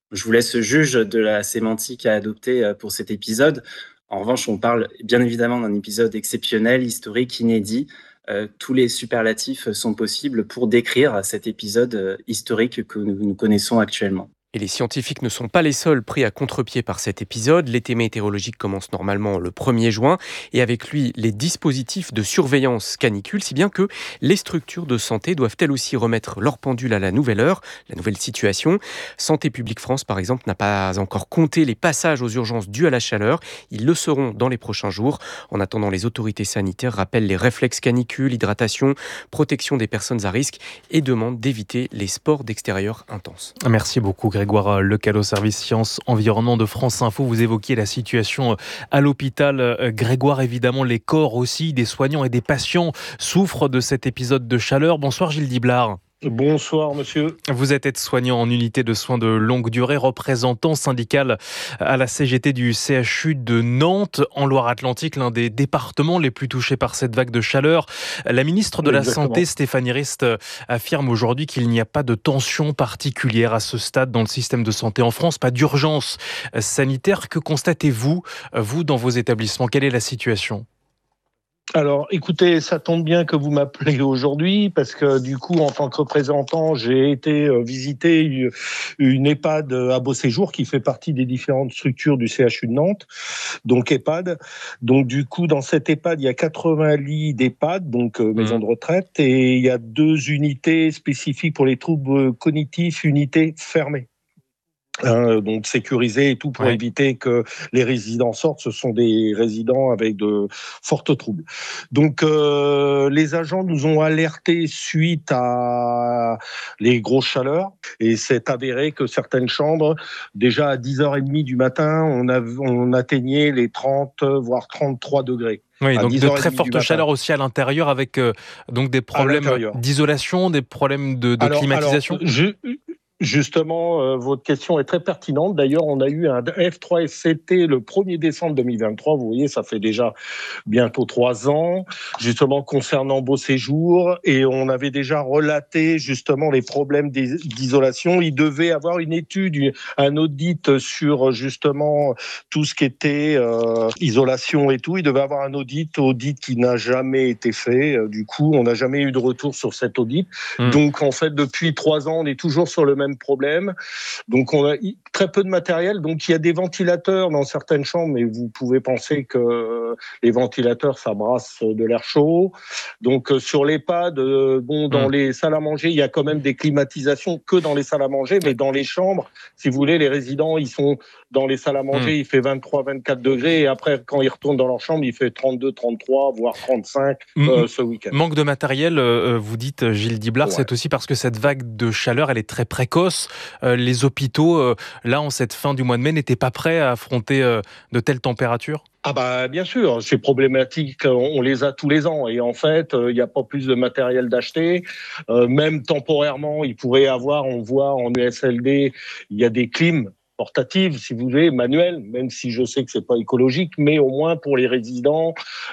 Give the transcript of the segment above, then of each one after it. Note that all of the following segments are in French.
Je vous laisse juge de la sémantique à adopter pour cet épisode. En revanche, on parle bien évidemment d'un épisode exceptionnel, historique, inédit. Tous les superlatifs sont possibles pour décrire cet épisode historique que nous connaissons actuellement. Et les scientifiques ne sont pas les seuls pris à contre-pied par cet épisode. L'été météorologique commence normalement le 1er juin et avec lui les dispositifs de surveillance canicule, si bien que les structures de santé doivent elles aussi remettre leur pendule à la nouvelle heure, la nouvelle situation. Santé publique France, par exemple, n'a pas encore compté les passages aux urgences dus à la chaleur. Ils le seront dans les prochains jours. En attendant, les autorités sanitaires rappellent les réflexes canicule, hydratation, protection des personnes à risque et demandent d'éviter les sports d'extérieur intenses. Merci beaucoup Grégoire Lecalot, au service Sciences Environnement de France Info. Vous évoquiez la situation à l'hôpital. Grégoire, évidemment, les corps aussi des soignants et des patients souffrent de cet épisode de chaleur. Bonsoir Gilles Diblard. Bonsoir monsieur. Vous êtes aide-soignant en unité de soins de longue durée, représentant syndical à la CGT du CHU de Nantes, en Loire-Atlantique, l'un des départements les plus touchés par cette vague de chaleur. La ministre de la Santé, Stéphanie Rist, affirme aujourd'hui qu'il n'y a pas de tension particulière à ce stade dans le système de santé en France, pas d'urgence sanitaire. Que constatez-vous, vous, dans vos établissements? Quelle est la situation ? Alors, écoutez, ça tombe bien que vous m'appelez aujourd'hui parce que du coup, en tant que représentant, j'ai été visiter une EHPAD à Beauséjour qui fait partie des différentes structures du CHU de Nantes, donc EHPAD. Donc du coup, dans cette EHPAD, il y a 80 lits d'EHPAD, donc maison de retraite, et il y a 2 unités spécifiques pour les troubles cognitifs, unités fermées. Donc sécurisé et tout pour éviter que les résidents sortent. Ce sont des résidents avec de fortes troubles. Donc les agents nous ont alertés suite à les grosses chaleurs et c'est avéré que certaines chambres, déjà à 10h30 du matin, on atteignait les 30 voire 33 degrés. Oui, donc de très fortes chaleurs aussi à l'intérieur avec donc des problèmes d'isolation, des problèmes de climatisation. Justement, votre question est très pertinente. D'ailleurs, on a eu un F3FCT le 1er décembre 2023. Vous voyez, ça fait déjà bientôt 3 ans, justement concernant Beauséjour. Et on avait déjà relaté justement les problèmes d'isolation. Il devait avoir une étude, un audit sur justement tout ce qui était isolation et tout. Il devait avoir un audit qui n'a jamais été fait. Du coup, on n'a jamais eu de retour sur cet audit. Donc, en fait, depuis 3 ans, on est toujours sur le même problème. Donc, on a très peu de matériel. Donc, il y a des ventilateurs dans certaines chambres, mais vous pouvez penser que les ventilateurs, ça brasse de l'air chaud. Donc, sur l'EHPAD, dans les salles à manger, il y a quand même des climatisations que dans les salles à manger, mais dans les chambres, si vous voulez, les résidents, ils sont dans les salles à manger, il fait 23, 24 degrés, et après, quand ils retournent dans leur chambre, il fait 32, 33, voire 35 ce week-end. Manque de matériel, vous dites, Gilles Diblard, c'est aussi parce que cette vague de chaleur, elle est très précoce. Les hôpitaux, là, en cette fin du mois de mai, n'étaient pas prêts à affronter de telles températures ? Ah bah bien sûr, ces problématiques, on les a tous les ans. Et en fait, il n'y a pas plus de matériel d'acheter. Même temporairement, il pourrait y avoir, on voit en USLD, il y a des clims portatives, si vous voulez, manuelles, même si je sais que c'est pas écologique, mais au moins pour les résidents,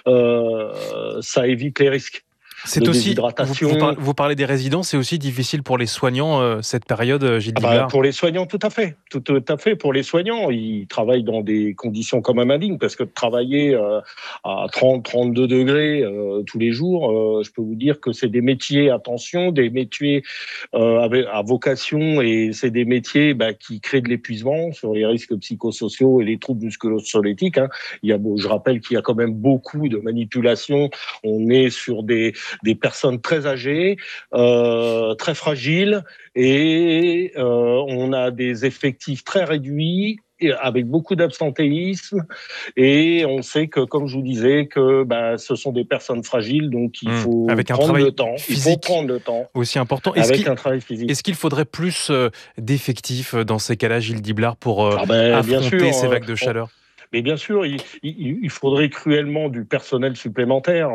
ça évite les risques. C'est aussi, vous parlez des résidents, c'est aussi difficile pour les soignants cette période, Gilles Diblard. Pour les soignants, tout à fait. Tout à fait, pour les soignants. Ils travaillent dans des conditions quand même indignes, parce que de travailler à 30, 32 degrés tous les jours, je peux vous dire que c'est des métiers, attention, des métiers à vocation, et c'est des métiers qui créent de l'épuisement sur les risques psychosociaux et les troubles musculo-squelettiques. Je rappelle qu'il y a quand même beaucoup de manipulations. On est sur des personnes très âgées, très fragiles, et on a des effectifs très réduits, avec beaucoup d'absentéisme, et on sait que, comme je vous disais, que ce sont des personnes fragiles, donc il faut prendre le temps. Il faut prendre le temps. Aussi important. Un travail physique. Est-ce qu'il faudrait plus d'effectifs dans ces cas-là, Gilles Diblard, pour affronter ces vagues de chaleur ? Mais bien sûr, il faudrait cruellement du personnel supplémentaire.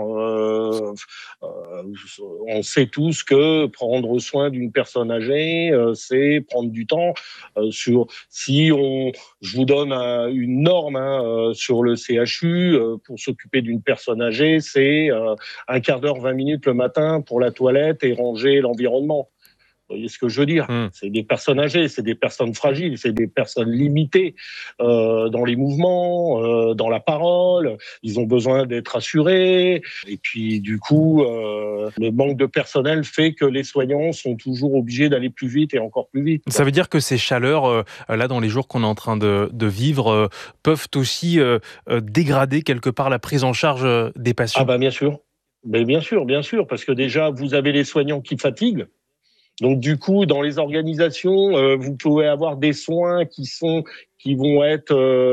On sait tous que prendre soin d'une personne âgée, c'est prendre du temps. Je vous donne une norme sur le CHU, pour s'occuper d'une personne âgée, c'est un quart d'heure, 20 minutes le matin pour la toilette et ranger l'environnement. Vous voyez ce que je veux dire ? C'est des personnes âgées, c'est des personnes fragiles, c'est des personnes limitées dans les mouvements, dans la parole. Ils ont besoin d'être assurés. Et puis, du coup, le manque de personnel fait que les soignants sont toujours obligés d'aller plus vite et encore plus vite. Ça veut dire que ces chaleurs, là, dans les jours qu'on est en train de vivre, peuvent aussi dégrader quelque part la prise en charge des patients. Ah ben bien sûr. Mais bien sûr, parce que déjà, vous avez les soignants qui fatiguent. Donc du coup, dans les organisations, vous pouvez avoir des soins qui vont être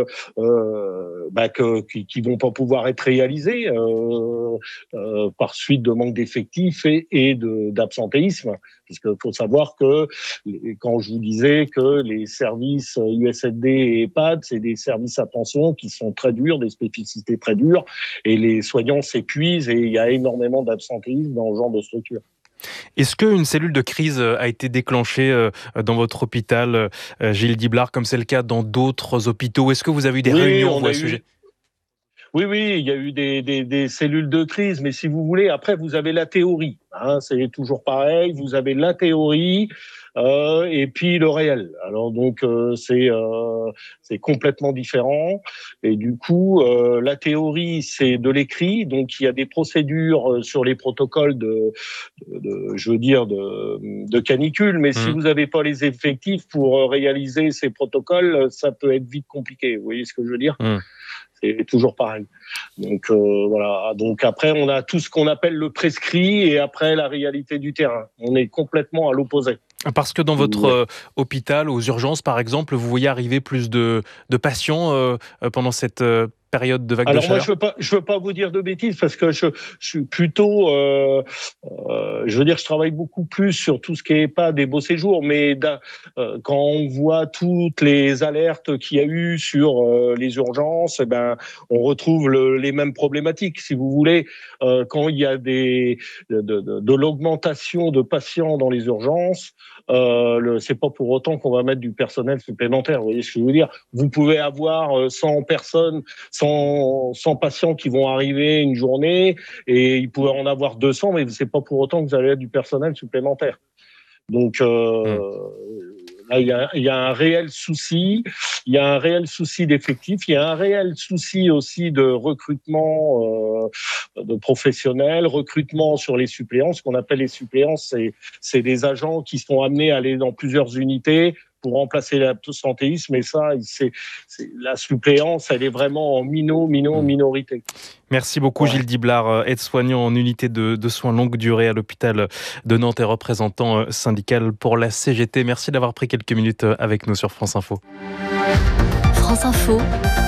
qui vont pas pouvoir être réalisés par suite de manque d'effectifs et d'absentéisme. Parce qu'il faut savoir que quand je vous disais que les services USLD et EHPAD, c'est des services à pension qui sont très durs, des spécificités très dures, et les soignants s'épuisent et il y a énormément d'absentéisme dans ce genre de structure. Est-ce qu'une cellule de crise a été déclenchée dans votre hôpital, Gilles Diblard, comme c'est le cas dans d'autres hôpitaux ? Est-ce que vous avez eu des réunions à ce sujet ? Oui, il y a eu des cellules de crise, mais si vous voulez, après, vous avez la théorie. C'est toujours pareil, vous avez la théorie et puis le réel. Alors donc, c'est complètement différent. Et du coup, la théorie, c'est de l'écrit. Donc, il y a des procédures sur les protocoles de canicule. Mais si vous n'avez pas les effectifs pour réaliser ces protocoles, ça peut être vite compliqué. Vous voyez ce que je veux dire ? C'est toujours pareil. Donc voilà. Donc après, on a tout ce qu'on appelle le prescrit et après la réalité du terrain. On est complètement à l'opposé. Parce que dans votre hôpital, aux urgences par exemple, vous voyez arriver plus de patients pendant cette période de vague de chaleur ? Alors moi, je veux pas vous dire de bêtises parce que je suis plutôt, je travaille beaucoup plus sur tout ce qui est pas des beaux séjours, mais quand on voit toutes les alertes qu'il y a eu sur les urgences, on retrouve les mêmes problématiques. Si vous voulez, quand il y a de l'augmentation de patients dans les urgences, c'est pas pour autant qu'on va mettre du personnel supplémentaire. Vous voyez ce que je veux dire ? Vous pouvez avoir 100 personnes, 100 patients qui vont arriver une journée et il pourrait en avoir 200, mais c'est pas pour autant que vous allez avoir du personnel supplémentaire. Donc là, il y a un réel souci. Il y a un réel souci d'effectifs. Il y a un réel souci aussi de recrutement de professionnels, recrutement sur les suppléants. Ce qu'on appelle les suppléants, c'est des agents qui sont amenés à aller dans plusieurs unités pour remplacer l'absentéisme. Et ça, la suppléance, elle est vraiment en minorité. Merci beaucoup Gilles Diblard, aide-soignant en unité de soins longue durée à l'hôpital de Nantes et représentant syndical pour la CGT. Merci d'avoir pris quelques minutes avec nous sur France Info. France Info,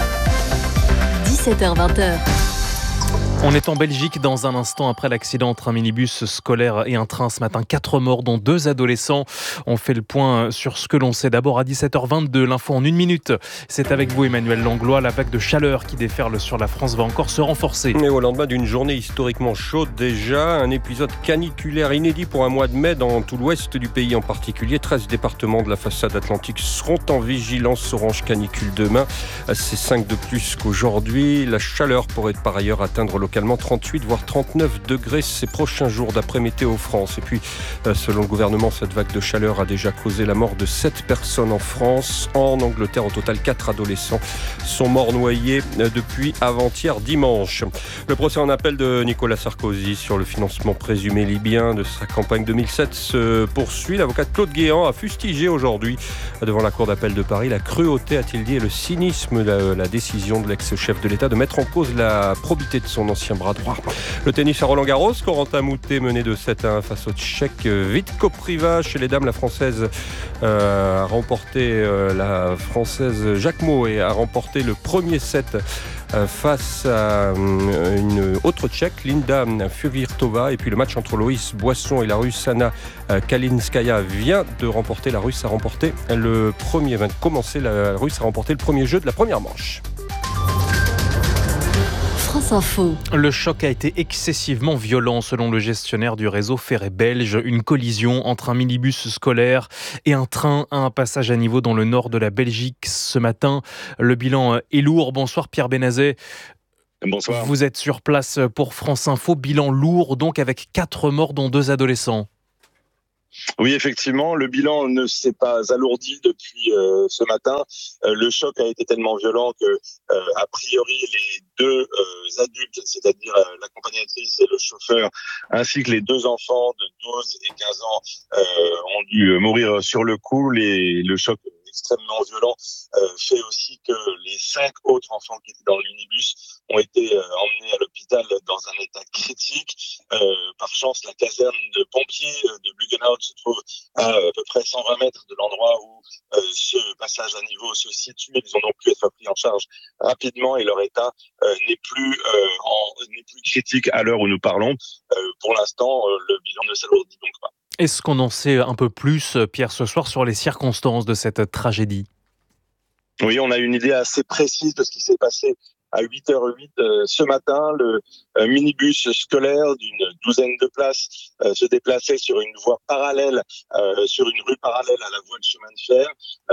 17h-20h. On est en Belgique dans un instant après l'accident entre un minibus scolaire et un train ce matin. 4 morts, dont 2 adolescents. On fait le point sur ce que l'on sait. D'abord à 17h22, l'info en 1 minute. C'est avec vous Emmanuel Langlois. La vague de chaleur qui déferle sur la France va encore se renforcer. Et au lendemain d'une journée historiquement chaude déjà, un épisode caniculaire inédit pour un mois de mai dans tout l'ouest du pays en particulier. 13 départements de la façade atlantique seront en vigilance orange canicule demain. C'est 5 de plus qu'aujourd'hui. La chaleur pourrait par ailleurs atteindre localement 38 voire 39 degrés ces prochains jours d'après Météo France. Et puis, selon le gouvernement, cette vague de chaleur a déjà causé la mort de 7 personnes en France. En Angleterre, au total, 4 adolescents sont morts noyés depuis avant-hier dimanche. Le procès en appel de Nicolas Sarkozy sur le financement présumé libyen de sa campagne 2007 se poursuit. L'avocat Claude Guéant a fustigé aujourd'hui devant la Cour d'appel de Paris la cruauté, a-t-il dit, et le cynisme de la décision de l'ex-chef de l'État de mettre en cause la probité de son ancien bras droit. Le tennis à Roland-Garros, Corentin Moutet menée de 7-1 face au Tchèque Vitkopriva. Chez les dames, la Française a remporté la Française Jacquemot a remporté le premier set face à une autre Tchèque, Linda Fjovirtova. Et puis le match entre Loïs Boisson et la Russe Anna Kalinskaya vient de remporter. La Russe a remporté le premier jeu de la première manche. France Info. Le choc a été excessivement violent selon le gestionnaire du réseau ferré belge. Une collision entre un minibus scolaire et un train à un passage à niveau dans le nord de la Belgique ce matin. Le bilan est lourd. Bonsoir Pierre Benazet. Bonsoir. Vous êtes sur place pour France Info. Bilan lourd donc avec 4 morts dont 2 adolescents. Oui, effectivement, le bilan ne s'est pas alourdi depuis ce matin. Le choc a été tellement violent que, a priori, les deux adultes, c'est-à-dire l'accompagnatrice et le chauffeur, ainsi que les deux enfants de 12 et 15 ans, ont dû mourir sur le coup. Le choc extrêmement violent fait aussi que les 5 autres enfants qui étaient dans le minibus ont été emmenés à l'hôpital dans un état critique. Par chance, la caserne de pompiers de Lügenau se trouve à peu près 120 mètres de l'endroit où ce passage à niveau se situe. Ils ont donc pu être pris en charge rapidement et leur état n'est plus critique à l'heure où nous parlons. Pour l'instant, le bilan ne s'alourdit donc pas. Est-ce qu'on en sait un peu plus, Pierre, ce soir sur les circonstances de cette tragédie ? Oui, on a une idée assez précise de ce qui s'est passé à 8h08 ce matin. Le minibus scolaire d'une douzaine de places se déplaçait sur une voie parallèle, sur une rue parallèle à la voie de chemin de fer.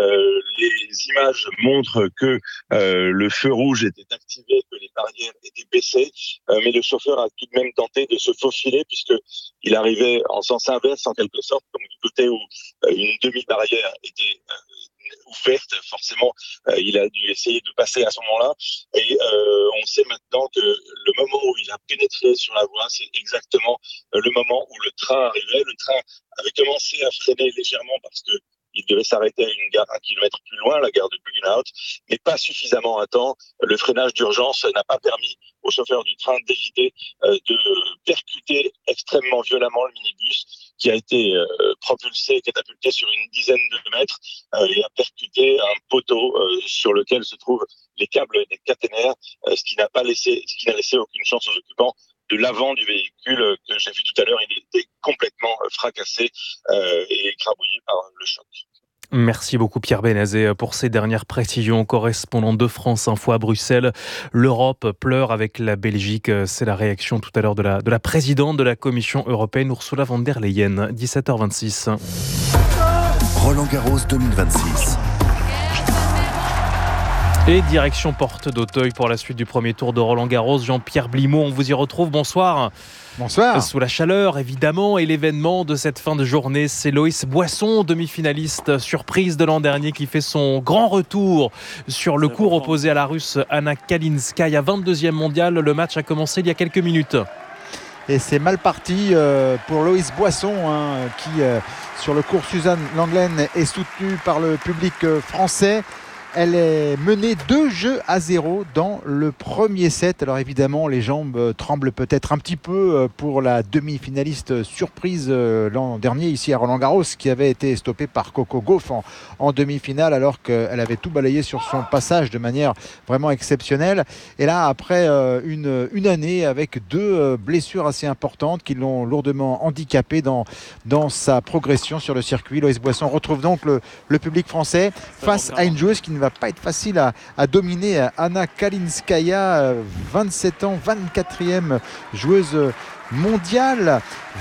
Les images montrent que le feu rouge était activé, que les barrières étaient baissées, mais le chauffeur a tout de même tenté de se faufiler puisqu'il arrivait en sens inverse en quelque sorte, donc du côté où une demi-barrière était ouverte, forcément, il a dû essayer de passer à ce moment-là. Et on sait maintenant que le moment où il a pénétré sur la voie, c'est exactement le moment où le train arrivait. Le train avait commencé à freiner légèrement parce que il devait s'arrêter à une gare 1 kilomètre plus loin, la gare de Lügenau, mais pas suffisamment à temps. Le freinage d'urgence n'a pas permis au chauffeur du train d'éviter de percuter extrêmement violemment le minibus qui a été propulsé, catapulté sur une dizaine de mètres et a percuté un poteau sur lequel se trouvent les câbles des caténaires, ce qui n'a laissé aucune chance aux occupants de l'avant du véhicule que j'ai vu tout à l'heure. Il était complètement fracassé et écrabouillé par le choc. Merci beaucoup Pierre Benazet pour ces dernières précisions. Correspondant de France Info à Bruxelles, l'Europe pleure avec la Belgique. C'est la réaction tout à l'heure de la présidente de la Commission européenne, Ursula von der Leyen, 17h26. Roland-Garros 2026. Et direction Porte d'Auteuil pour la suite du premier tour de Roland-Garros. Jean-Pierre Blimaud, on vous y retrouve. Bonsoir. Bonsoir. Sous la chaleur, évidemment, et l'événement de cette fin de journée, c'est Loïs Boisson, demi-finaliste surprise de l'an dernier, qui fait son grand retour sur le court opposé à la Russe Anna Kalinskaya, 22e mondiale. Le match a commencé il y a quelques minutes. Et c'est mal parti pour Loïs Boisson, qui, sur le court Suzanne Lenglen, est soutenue par le public français. Elle est menée 2-0 dans le premier set. Alors évidemment, les jambes tremblent peut-être un petit peu pour la demi-finaliste surprise l'an dernier ici à Roland-Garros, qui avait été stoppée par Coco Gauff en demi-finale, alors qu'elle avait tout balayé sur son passage de manière vraiment exceptionnelle. Et là, après une année avec 2 blessures assez importantes qui l'ont lourdement handicapée dans sa progression sur le circuit, Loïs Boisson retrouve donc le public français face à une joueuse qui ne va pas être facile à dominer, Anna Kalinskaya, 27 ans, 24e joueuse mondiale,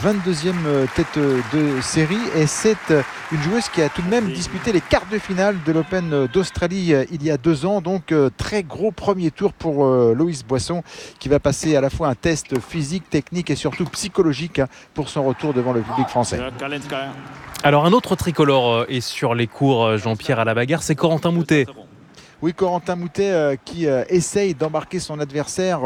22e tête de série, et c'est une joueuse qui a tout de même disputé les quarts de finale de l'Open d'Australie il y a 2 ans, donc très gros premier tour pour Loïs Boisson, qui va passer à la fois un test physique, technique et surtout psychologique pour son retour devant le public français. Alors un autre tricolore est sur les cours, Jean-Pierre, à la bagarre, c'est Corentin Moutet. Oui, Corentin Moutet qui essaye d'embarquer son adversaire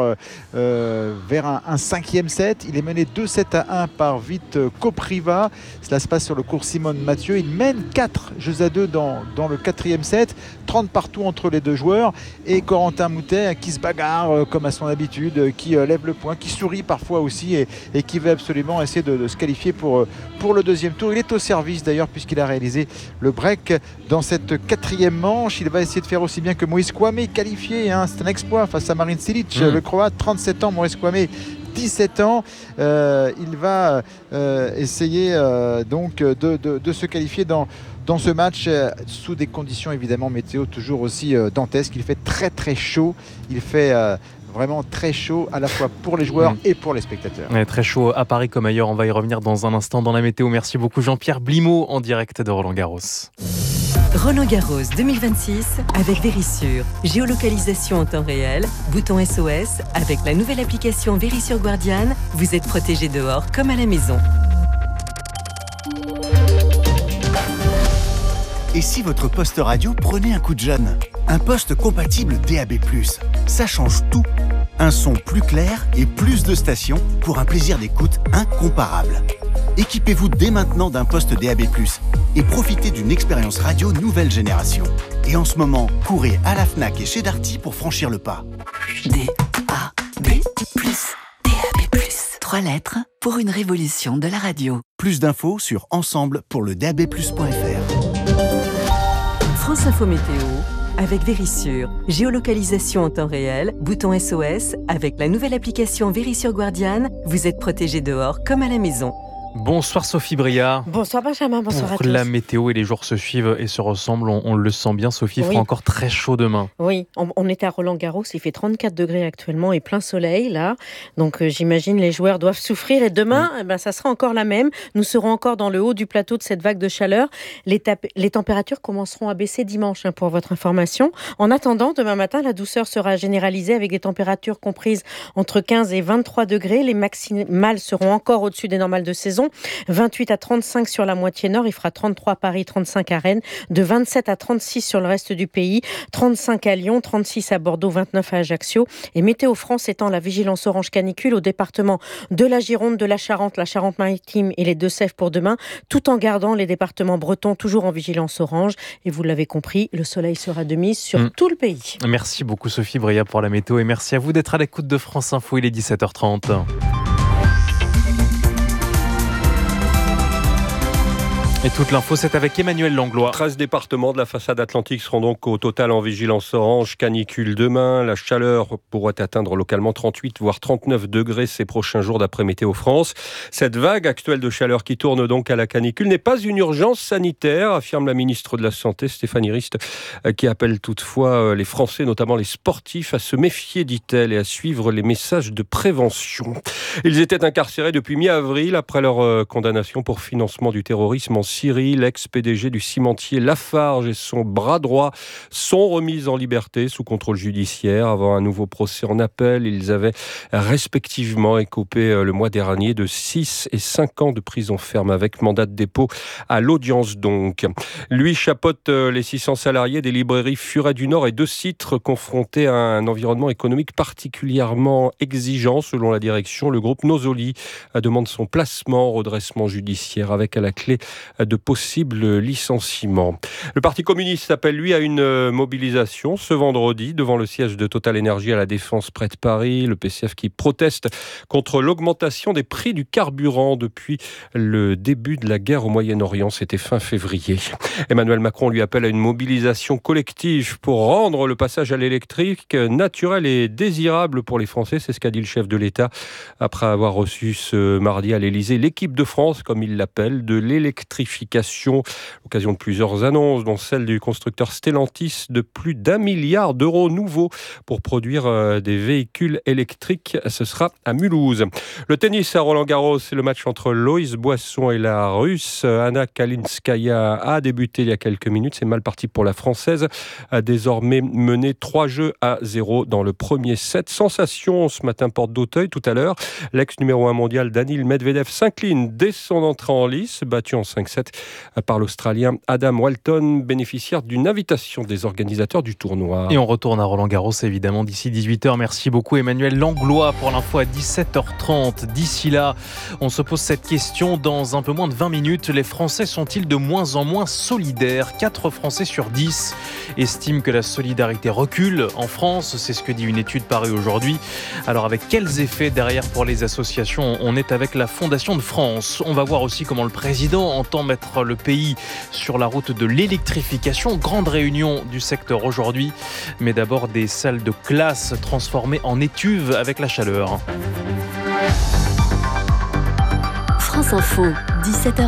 vers un 5e set. Il est mené 2-7-1 par Vít Kopriva. Cela se passe sur le court Simone Mathieu. Il mène 4-2 dans le 4e set. 30 partout entre les deux joueurs. Et Corentin Moutet qui se bagarre comme à son habitude, qui lève le poing, qui sourit parfois aussi et qui veut absolument essayer de se qualifier pour le deuxième tour. Il est au service d'ailleurs, puisqu'il a réalisé le break dans cette 4e manche. Il va essayer de faire aussi bien que Maurice Kwame, qualifié, c'est un exploit face à Marin Cilic, le Croate, 37 ans, Maurice Kwame 17 ans. Il va essayer donc de se qualifier dans ce match sous des conditions évidemment météo toujours aussi dantesques. Il fait très très chaud, il fait vraiment très chaud à la fois pour les joueurs et pour les spectateurs. Ouais, très chaud à Paris comme ailleurs, on va y revenir dans un instant dans la météo. Merci beaucoup Jean-Pierre Blimaud en direct de Roland-Garros. Roland-Garros 2026 avec Verisure. Géolocalisation en temps réel, bouton SOS. Avec la nouvelle application Verisure Guardian, vous êtes protégé dehors comme à la maison. Et si votre poste radio prenait un coup de jeune? Un poste compatible DAB+, ça change tout. Un son plus clair et plus de stations pour un plaisir d'écoute incomparable. Équipez-vous dès maintenant d'un poste DAB+, et profitez d'une expérience radio nouvelle génération. Et en ce moment, courez à la Fnac et chez Darty pour franchir le pas. DAB+. 3 lettres pour une révolution de la radio. Plus d'infos sur ensemble pour le dabplus.fr. France Info Météo avec Vérissure. Géolocalisation en temps réel, bouton SOS. Avec la nouvelle application Vérissure Guardian, vous êtes protégé dehors comme à la maison. Bonsoir Sophie Briard. Bonsoir Benjamin, bonsoir à tous. La météo et les jours se suivent et se ressemblent, on le sent bien. Sophie, il fera encore très chaud demain. Oui, on est à Roland-Garros, il fait 34 degrés actuellement et plein soleil là. Donc j'imagine les joueurs doivent souffrir et demain, ça sera encore la même. Nous serons encore dans le haut du plateau de cette vague de chaleur. Les températures commenceront à baisser dimanche pour votre information. En attendant, demain matin, la douceur sera généralisée avec des températures comprises entre 15 et 23 degrés. Les maximales seront encore au-dessus des normales de saison. 28 à 35 sur la moitié nord, il fera 33 à Paris, 35 à Rennes, de 27 à 36 sur le reste du pays, 35 à Lyon, 36 à Bordeaux, 29 à Ajaccio. Et Météo France étend la vigilance orange canicule au département de la Gironde, de la Charente-Maritime et les Deux-Sèvres pour demain, tout en gardant les départements bretons toujours en vigilance orange. Et vous l'avez compris, le soleil sera de mise sur tout le pays. Merci beaucoup Sophie Briard pour la météo et merci à vous d'être à l'écoute de France Info, il est 17h30. Et toute l'info, c'est avec Emmanuel Langlois. 13 départements de la façade atlantique seront donc au total en vigilance orange canicule demain. La chaleur pourrait atteindre localement 38 voire 39 degrés ces prochains jours d'après Météo France. Cette vague actuelle de chaleur qui tourne donc à la canicule n'est pas une urgence sanitaire, affirme la ministre de la Santé Stéphanie Rist, qui appelle toutefois les Français, notamment les sportifs, à se méfier, dit-elle, et à suivre les messages de prévention. Ils étaient incarcérés depuis mi-avril après leur condamnation pour financement du terrorisme en Syrie. L'ex-PDG du cimentier Lafarge et son bras droit sont remis en liberté sous contrôle judiciaire avant un nouveau procès en appel. Ils avaient respectivement écopé le mois dernier de 6 et 5 ans de prison ferme avec mandat de dépôt à l'audience donc. Lui chapeaute les 600 salariés des librairies Furet du Nord et de Citre confrontés à un environnement économique particulièrement exigeant selon la direction. Le groupe Nosoli demande son placement, redressement judiciaire avec à la clé de possibles licenciements. Le Parti communiste appelle lui à une mobilisation ce vendredi devant le siège de Total Énergie à la Défense près de Paris. Le PCF qui proteste contre l'augmentation des prix du carburant depuis le début de la guerre au Moyen-Orient, c'était fin février. Emmanuel Macron lui appelle à une mobilisation collective pour rendre le passage à l'électrique naturel et désirable pour les Français, c'est ce qu'a dit le chef de l'État après avoir reçu ce mardi à l'Élysée l'équipe de France, comme il l'appelle, de l'électrification. L'occasion de plusieurs annonces, dont celle du constructeur Stellantis de plus d'1 milliard d'euros nouveaux pour produire des véhicules électriques. Ce sera à Mulhouse. Le tennis à Roland-Garros, c'est le match entre Loïs Boisson et la Russe. Anna Kalinskaya a débuté il y a quelques minutes. C'est mal parti pour la Française, a désormais mené 3-0 dans le premier set. Sensation ce matin, porte d'Auteuil tout à l'heure. L'ex numéro 1 mondial Daniil Medvedev s'incline dès son entrée en lice, battu en 5-7 par l'Australien Adam Walton, bénéficiaire d'une invitation des organisateurs du tournoi. Et on retourne à Roland-Garros évidemment d'ici 18h. Merci beaucoup Emmanuel Langlois pour l'info à 17h30. D'ici là, on se pose cette question dans un peu moins de 20 minutes. Les Français sont-ils de moins en moins solidaires ? 4 Français sur 10 estiment que la solidarité recule en France. C'est ce que dit une étude parue aujourd'hui. Alors avec quels effets derrière pour les associations ? On est avec la Fondation de France. On va voir aussi comment le président entend mettre le pays sur la route de l'électrification. Grande réunion du secteur aujourd'hui. Mais d'abord des salles de classe transformées en étuves avec la chaleur. France Info,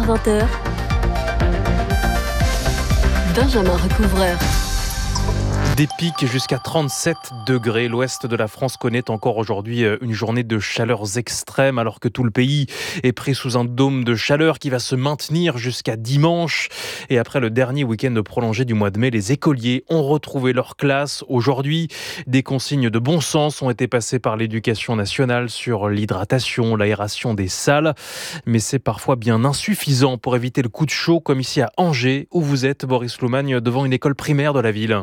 17h-20h. Benjamin Recouvreur. Des pics jusqu'à 37 degrés. L'ouest de la France connaît encore aujourd'hui une journée de chaleurs extrêmes alors que tout le pays est pris sous un dôme de chaleur qui va se maintenir jusqu'à dimanche. Et après le dernier week-end prolongé du mois de mai, les écoliers ont retrouvé leur classe. Aujourd'hui, des consignes de bon sens ont été passées par l'Éducation nationale sur l'hydratation, l'aération des salles. Mais c'est parfois bien insuffisant pour éviter le coup de chaud comme ici à Angers où vous êtes, Boris Loumagne, devant une école primaire de la ville.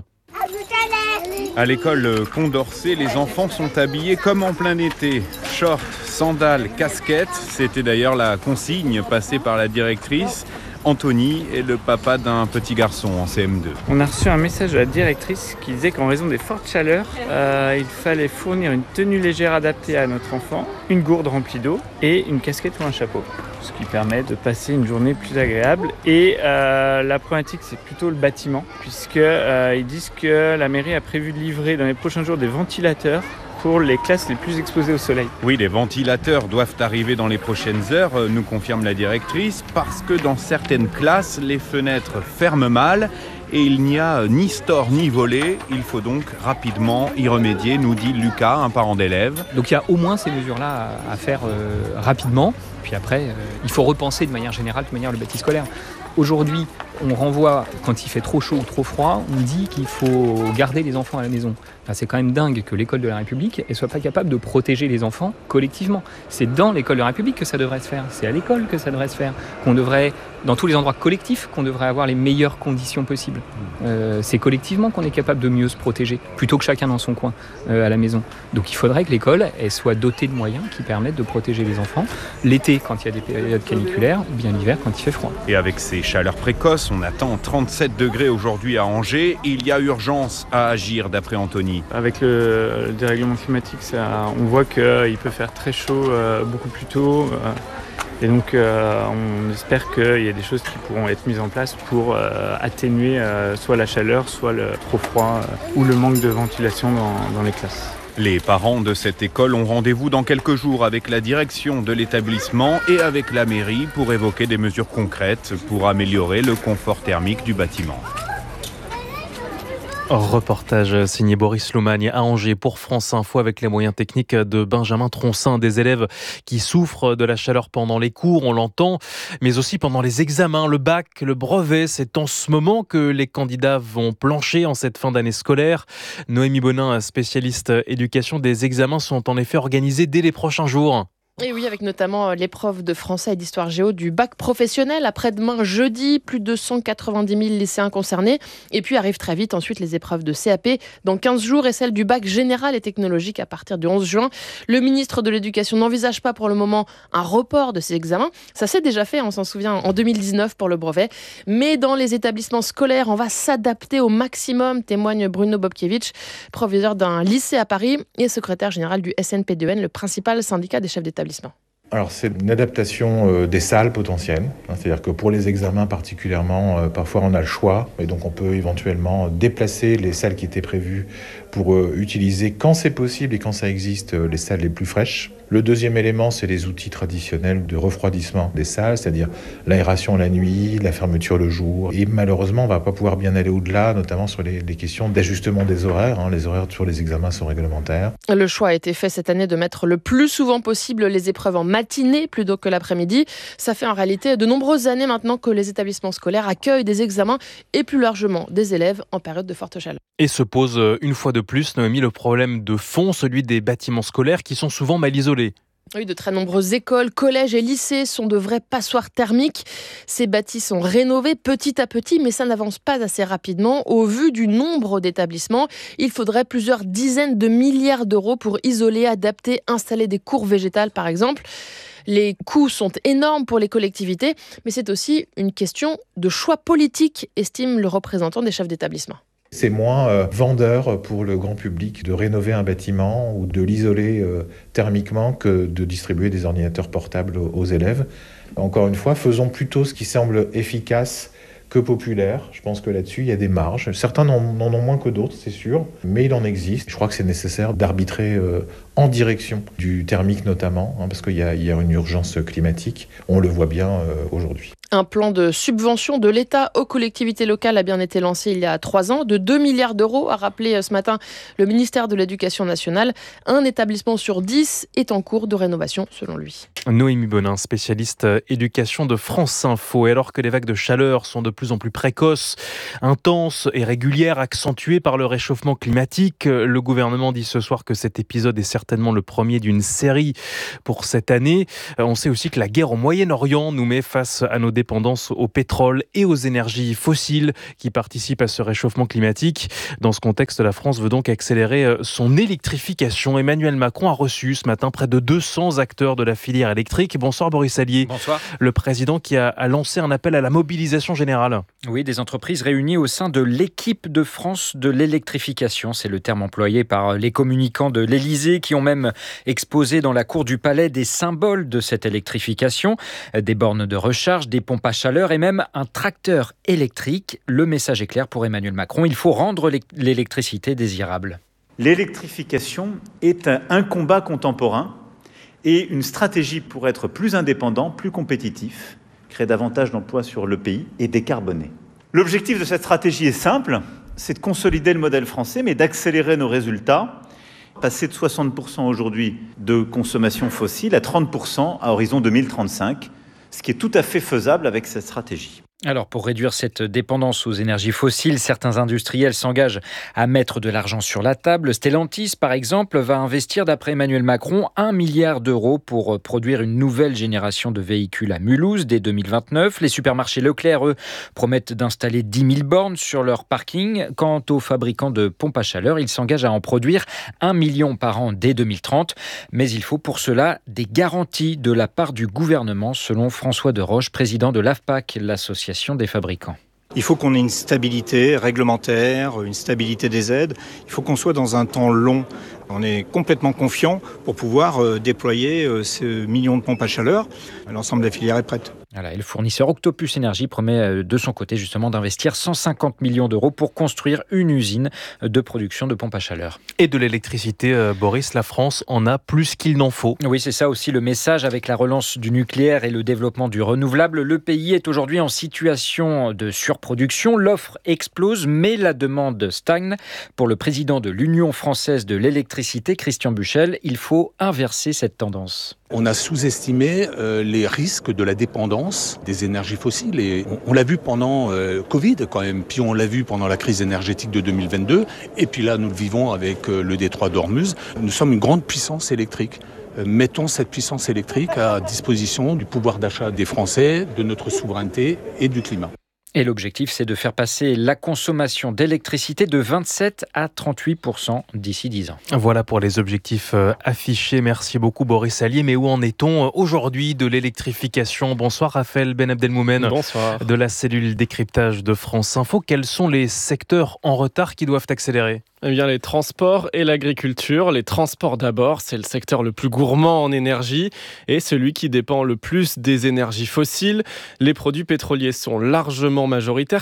À l'école Condorcet, les enfants sont habillés comme en plein été. Shorts, sandales, casquettes. C'était d'ailleurs la consigne passée par la directrice. Anthony est le papa d'un petit garçon en CM2. On a reçu un message de la directrice qui disait qu'en raison des fortes chaleurs, il fallait fournir une tenue légère adaptée à notre enfant, une gourde remplie d'eau et une casquette ou un chapeau. Ce qui permet de passer une journée plus agréable. Et la problématique, c'est plutôt le bâtiment, puisqu'ils disent que la mairie a prévu de livrer dans les prochains jours des ventilateurs pour les classes les plus exposées au soleil. Oui, les ventilateurs doivent arriver dans les prochaines heures, nous confirme la directrice, parce que dans certaines classes, les fenêtres ferment mal et il n'y a ni store ni volet. Il faut donc rapidement y remédier, nous dit Lucas, un parent d'élève. Donc il y a au moins ces mesures-là à faire rapidement. Puis après, il faut repenser de manière générale, le bâti scolaire. Aujourd'hui, on renvoie, quand il fait trop chaud ou trop froid, on dit qu'il faut garder les enfants à la maison. Enfin, c'est quand même dingue que l'école de la République ne soit pas capable de protéger les enfants collectivement. C'est dans l'école de la République que ça devrait se faire. C'est à l'école que ça devrait se faire. Qu'on devrait, dans tous les endroits collectifs, qu'on devrait avoir les meilleures conditions possibles. C'est collectivement qu'on est capable de mieux se protéger, plutôt que chacun dans son coin à la maison. Donc il faudrait que l'école elle soit dotée de moyens qui permettent de protéger les enfants. L'été, quand il y a des périodes caniculaires, ou bien l'hiver, quand il fait froid. Et avec ces chaleurs précoces, on attend 37 degrés aujourd'hui à Angers. Il y a urgence à agir, d'après Anthony. Avec le dérèglement climatique, on voit qu'il peut faire très chaud beaucoup plus tôt. Et donc on espère qu'il y a des choses qui pourront être mises en place pour atténuer soit la chaleur, soit le trop froid ou le manque de ventilation dans les classes. Les parents de cette école ont rendez-vous dans quelques jours avec la direction de l'établissement et avec la mairie pour évoquer des mesures concrètes pour améliorer le confort thermique du bâtiment. Reportage signé Boris Loumagne à Angers pour France Info avec les moyens techniques de Benjamin Troncin. Des élèves qui souffrent de la chaleur pendant les cours, on l'entend, mais aussi pendant les examens, le bac, le brevet. C'est en ce moment que les candidats vont plancher en cette fin d'année scolaire. Noémie Bonin, spécialiste éducation, des examens sont en effet organisés dès les prochains jours. Et oui, avec notamment l'épreuve de français et d'histoire géo du bac professionnel. Après-demain, jeudi, plus de 190 000 lycéens concernés. Et puis arrivent très vite ensuite les épreuves de CAP dans 15 jours et celle du bac général et technologique à partir du 11 juin. Le ministre de l'Éducation n'envisage pas pour le moment un report de ces examens. Ça s'est déjà fait, on s'en souvient, en 2019 pour le brevet. Mais dans les établissements scolaires, on va s'adapter au maximum, témoigne Bruno Bobkiewicz, proviseur d'un lycée à Paris et secrétaire général du SNPDEN, le principal syndicat des chefs d'établissement. Alors c'est une adaptation des salles potentielles, c'est-à-dire que pour les examens particulièrement, parfois on a le choix et donc on peut éventuellement déplacer les salles qui étaient prévues pour utiliser quand c'est possible et quand ça existe les salles les plus fraîches. Le deuxième élément, c'est les outils traditionnels de refroidissement des salles, c'est-à-dire l'aération la nuit, la fermeture le jour. Et malheureusement, on ne va pas pouvoir bien aller au-delà, notamment sur les questions d'ajustement des horaires. Les horaires sur les examens sont réglementaires. Le choix a été fait cette année de mettre le plus souvent possible les épreuves en matinée plutôt que l'après-midi. Ça fait en réalité de nombreuses années maintenant que les établissements scolaires accueillent des examens et plus largement des élèves en période de forte chaleur. Et se pose une fois de plus, Noémie, le problème de fond, celui des bâtiments scolaires qui sont souvent mal isolés. Oui, de très nombreuses écoles, collèges et lycées sont de vraies passoires thermiques. Ces bâtis sont rénovés petit à petit, mais ça n'avance pas assez rapidement. Au vu du nombre d'établissements, il faudrait plusieurs dizaines de milliards d'euros pour isoler, adapter, installer des cours végétales par exemple. Les coûts sont énormes pour les collectivités, mais c'est aussi une question de choix politique, estime le représentant des chefs d'établissement. C'est moins vendeur pour le grand public de rénover un bâtiment ou de l'isoler thermiquement que de distribuer des ordinateurs portables aux élèves. Encore une fois, faisons plutôt ce qui semble efficace que populaire. Je pense que là-dessus, il y a des marges. Certains n'en ont moins que d'autres, c'est sûr, mais il en existe. Je crois que c'est nécessaire d'arbitrer en direction du thermique notamment, parce qu'il y a une urgence climatique. On le voit bien aujourd'hui. Un plan de subvention de l'État aux collectivités locales a bien été lancé il y a 3 ans, de 2 milliards d'euros, a rappelé ce matin le ministère de l'Éducation nationale. Un établissement sur 10 est en cours de rénovation, selon lui. Noémie Bonin, spécialiste éducation de France Info. Et alors que les vagues de chaleur sont de plus en plus précoces, intenses et régulières, accentuées par le réchauffement climatique, le gouvernement dit ce soir que cet épisode est certainement le premier d'une série pour cette année. On sait aussi que la guerre au Moyen-Orient nous met face à nos dépendance au pétrole et aux énergies fossiles qui participent à ce réchauffement climatique. Dans ce contexte, la France veut donc accélérer son électrification. Emmanuel Macron a reçu ce matin près de 200 acteurs de la filière électrique. Bonsoir Boris Allier. Bonsoir. Le président qui a lancé un appel à la mobilisation générale. Oui, des entreprises réunies au sein de l'équipe de France de l'électrification. C'est le terme employé par les communicants de l'Élysée qui ont même exposé dans la cour du Palais des symboles de cette électrification. Des bornes de recharge, des pompes à chaleur et même un tracteur électrique. Le message est clair pour Emmanuel Macron, il faut rendre l'électricité désirable. L'électrification est un combat contemporain et une stratégie pour être plus indépendant, plus compétitif, créer davantage d'emplois sur le pays et décarboner. L'objectif de cette stratégie est simple, c'est de consolider le modèle français mais d'accélérer nos résultats. Passer de 60% aujourd'hui de consommation fossile à 30% à horizon 2035, ce qui est tout à fait faisable avec cette stratégie. Alors, pour réduire cette dépendance aux énergies fossiles, certains industriels s'engagent à mettre de l'argent sur la table. Stellantis, par exemple, va investir, d'après Emmanuel Macron, 1 milliard d'euros pour produire une nouvelle génération de véhicules à Mulhouse dès 2029. Les supermarchés Leclerc, eux, promettent d'installer 10 000 bornes sur leur parking. Quant aux fabricants de pompes à chaleur, ils s'engagent à en produire 1 million par an dès 2030. Mais il faut pour cela des garanties de la part du gouvernement, selon François Deroche, président de l'AFPAC, l'association des fabricants. Il faut qu'on ait une stabilité réglementaire, une stabilité des aides. Il faut qu'on soit dans un temps long. On est complètement confiant pour pouvoir déployer ce million de pompes à chaleur. L'ensemble de la filière est prête. Voilà, et le fournisseur Octopus Énergie promet de son côté justement d'investir 150 millions d'euros pour construire une usine de production de pompes à chaleur. Et de l'électricité, Boris, la France en a plus qu'il n'en faut. Oui, c'est ça aussi le message. Avec la relance du nucléaire et le développement du renouvelable, le pays est aujourd'hui en situation de surproduction. L'offre explose, mais la demande stagne. Pour le président de l'Union française de l'électricité, Christian Buchel, il faut inverser cette tendance. On a sous-estimé les risques de la dépendance des énergies fossiles et on l'a vu pendant Covid quand même, puis on l'a vu pendant la crise énergétique de 2022 et puis là nous le vivons avec le détroit d'Ormuz. Nous sommes une grande puissance électrique. Mettons cette puissance électrique à disposition du pouvoir d'achat des Français, de notre souveraineté et du climat. Et l'objectif, c'est de faire passer la consommation d'électricité de 27 à 38% d'ici 10 ans. Voilà pour les objectifs affichés. Merci beaucoup Boris Allier. Mais où en est-on aujourd'hui de l'électrification ? Bonsoir Raphaël Ben Abdelmoumen. Bonsoir. De la cellule décryptage de France Info. Quels sont les secteurs en retard qui doivent accélérer ? Eh bien, les transports et l'agriculture. Les transports d'abord, c'est le secteur le plus gourmand en énergie et celui qui dépend le plus des énergies fossiles. Les produits pétroliers sont largement majoritaires.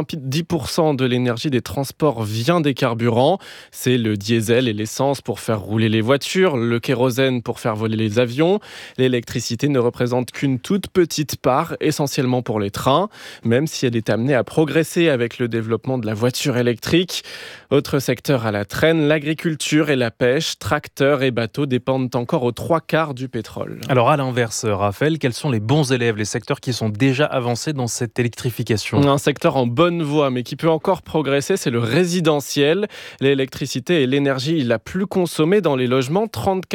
90% de l'énergie des transports vient des carburants. C'est le diesel et l'essence pour faire rouler les voitures, le kérosène pour faire voler les avions. L'électricité ne représente qu'une toute petite part, essentiellement pour les trains, même si elle est amenée à progresser avec le développement de la voiture électrique. Autre secteur à la traîne, l'agriculture et la pêche, tracteurs et bateaux dépendent encore aux 3/4 du pétrole. Alors à l'inverse, Raphaël, quels sont les bons élèves, les secteurs qui sont déjà avancés dans cette électrification ? Un secteur en bonne voie, mais qui peut encore progresser, c'est le résidentiel. L'électricité est l'énergie la plus consommée dans les logements,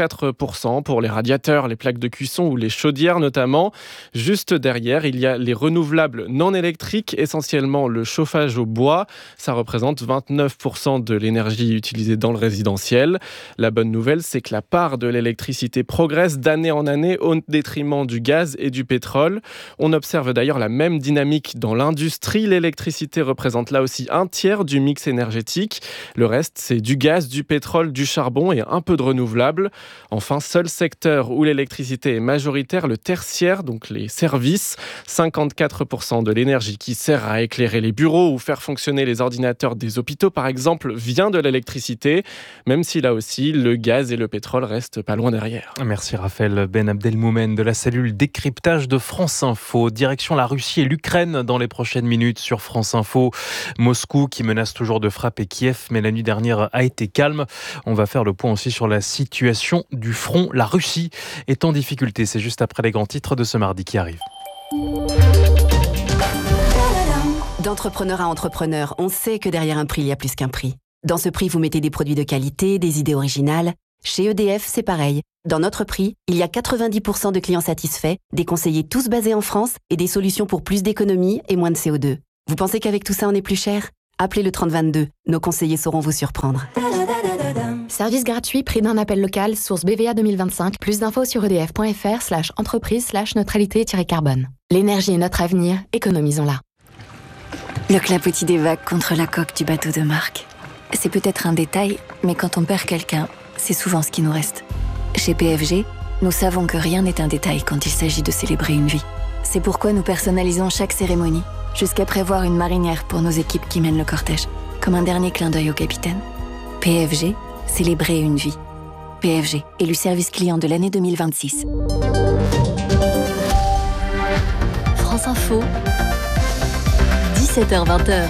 34% pour les radiateurs, les plaques de cuisson ou les chaudières notamment. Juste derrière, il y a les renouvelables non électriques, essentiellement le chauffage au bois. Ça représente 29% de l'énergie utilisée dans le résidentiel. La bonne nouvelle, c'est que la part de l'électricité progresse d'année en année au détriment du gaz et du pétrole. On observe d'ailleurs la même dynamique dans l'industrie l'industrie. L'électricité représente là aussi un tiers du mix énergétique. Le reste, c'est du gaz, du pétrole, du charbon et un peu de renouvelables. Enfin, seul secteur où l'électricité est majoritaire, le tertiaire, donc les services. 54% de l'énergie qui sert à éclairer les bureaux ou faire fonctionner les ordinateurs des hôpitaux, par exemple, vient de l'électricité, même si là aussi, le gaz et le pétrole restent pas loin derrière. Merci Raphaël Ben Abdelmoumen de la cellule décryptage de France Info. Direction la Russie et l'Ukraine dans les prochaines minutes sur France Info. Moscou qui menace toujours de frapper Kiev, mais la nuit dernière a été calme. On va faire le point aussi sur la situation du front. La Russie est en difficulté. C'est juste après les grands titres de ce mardi qui arrivent. D'entrepreneur à entrepreneur, on sait que derrière un prix, il y a plus qu'un prix. Dans ce prix, vous mettez des produits de qualité, des idées originales. Chez EDF, c'est pareil. Dans notre prix, il y a 90% de clients satisfaits, des conseillers tous basés en France et des solutions pour plus d'économies et moins de CO2. Vous pensez qu'avec tout ça, on est plus cher ? Appelez le 3022. Nos conseillers sauront vous surprendre. Service gratuit, prix d'un appel local, source BVA 2025. Plus d'infos sur edf.fr/entreprise/neutralité-carbone. L'énergie est notre avenir, économisons-la. Le clapotis des vagues contre la coque du bateau de Marc. C'est peut-être un détail, mais quand on perd quelqu'un, c'est souvent ce qui nous reste. Chez PFG, nous savons que rien n'est un détail quand il s'agit de célébrer une vie. C'est pourquoi nous personnalisons chaque cérémonie, jusqu'à prévoir une marinière pour nos équipes qui mènent le cortège, comme un dernier clin d'œil au capitaine. PFG, célébrer une vie. PFG, élu service client de l'année 2026. France Info, 17h-20h.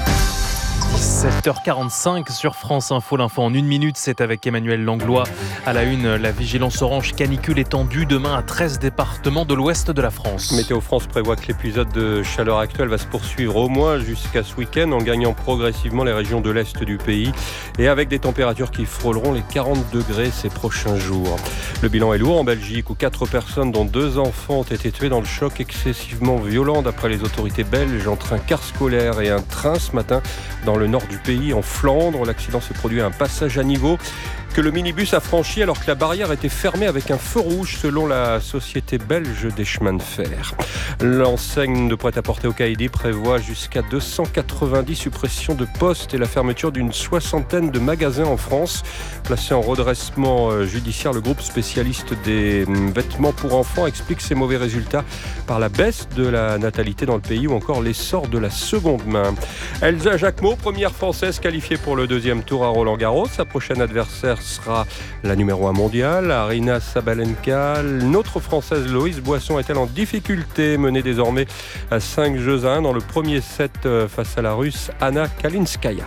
7h45 sur France Info. L'info en 1 minute, c'est avec Emmanuel Langlois. À la une, la vigilance orange canicule étendue demain à 13 départements de l'ouest de la France. Météo France prévoit que l'épisode de chaleur actuelle va se poursuivre au moins jusqu'à ce week-end en gagnant progressivement les régions de l'est du pays et avec des températures qui frôleront les 40 degrés ces prochains jours. Le bilan est lourd en Belgique où 4 personnes dont 2 enfants ont été tués dans le choc excessivement violent d'après les autorités belges entre un car scolaire et un train ce matin dans le nord du pays, en Flandre. L'accident s'est produit à un passage à niveau que le minibus a franchi alors que la barrière était fermée avec un feu rouge selon la société belge des chemins de fer. L'enseigne de prêt-à-porter au Caïdi prévoit jusqu'à 290 suppressions de postes et la fermeture d'une 60aine de magasins en France. Placé en redressement judiciaire, le groupe spécialiste des vêtements pour enfants explique ses mauvais résultats par la baisse de la natalité dans le pays ou encore l'essor de la seconde main. Elsa Jacquemot, première française qualifiée pour le 2e tour à Roland-Garros. Sa prochaine adversaire sera la numéro 1 mondiale, Aryna Sabalenka. Notre française Loïs Boisson est-elle en difficulté, menée désormais à 5-1 dans le premier set face à la russe Anna Kalinskaya.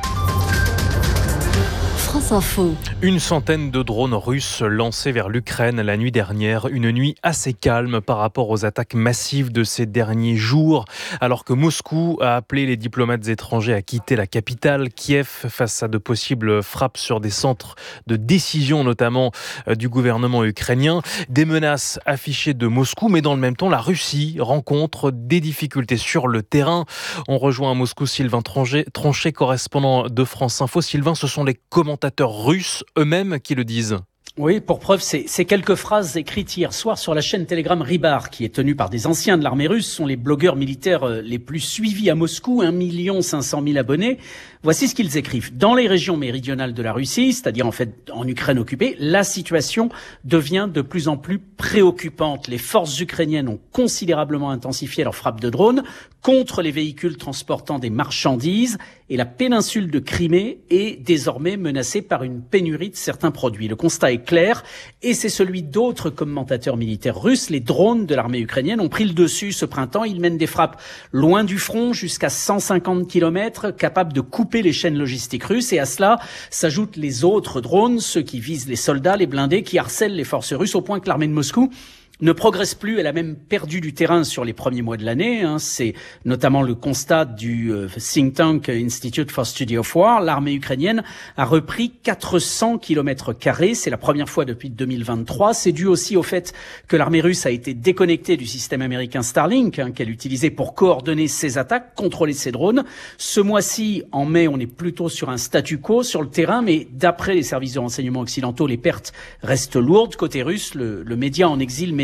France Info. Une centaine de drones russes lancés vers l'Ukraine la nuit dernière. Une nuit assez calme par rapport aux attaques massives de ces derniers jours. Alors que Moscou a appelé les diplomates étrangers à quitter la capitale, Kiev, face à de possibles frappes sur des centres de décision, notamment du gouvernement ukrainien. Des menaces affichées de Moscou, mais dans le même temps, la Russie rencontre des difficultés sur le terrain. On rejoint à Moscou Sylvain Tronchet, correspondant de France Info. Sylvain, ce sont les commentateurs russes eux-mêmes qui le disent. Oui, pour preuve, ces quelques phrases écrites hier soir sur la chaîne Telegram Rybar, qui est tenue par des anciens de l'armée russe, sont les blogueurs militaires les plus suivis à Moscou, 1 500 000 abonnés. Voici ce qu'ils écrivent. Dans les régions méridionales de la Russie, c'est-à-dire en fait en Ukraine occupée, la situation devient de plus en plus préoccupante. Les forces ukrainiennes ont considérablement intensifié leurs frappes de drones contre les véhicules transportant des marchandises et la péninsule de Crimée est désormais menacée par une pénurie de certains produits. Le constat est clair et c'est celui d'autres commentateurs militaires russes. Les drones de l'armée ukrainienne ont pris le dessus ce printemps. Ils mènent des frappes loin du front, jusqu'à 150 km, capables de couper les chaînes logistiques russes. Et à cela s'ajoutent les autres drones, ceux qui visent les soldats, les blindés, qui harcèlent les forces russes au point que l'armée de Moscou ne progresse plus. Elle a même perdu du terrain sur les premiers mois de l'année. C'est notamment le constat du think tank Institute for Study of War. L'armée ukrainienne a repris 400 km². C'est la première fois depuis 2023. C'est dû aussi au fait que l'armée russe a été déconnectée du système américain Starlink, qu'elle utilisait pour coordonner ses attaques, contrôler ses drones. Ce mois-ci, en mai, on est plutôt sur un statu quo sur le terrain, mais d'après les services de renseignement occidentaux, les pertes restent lourdes. Côté russe, le média en exil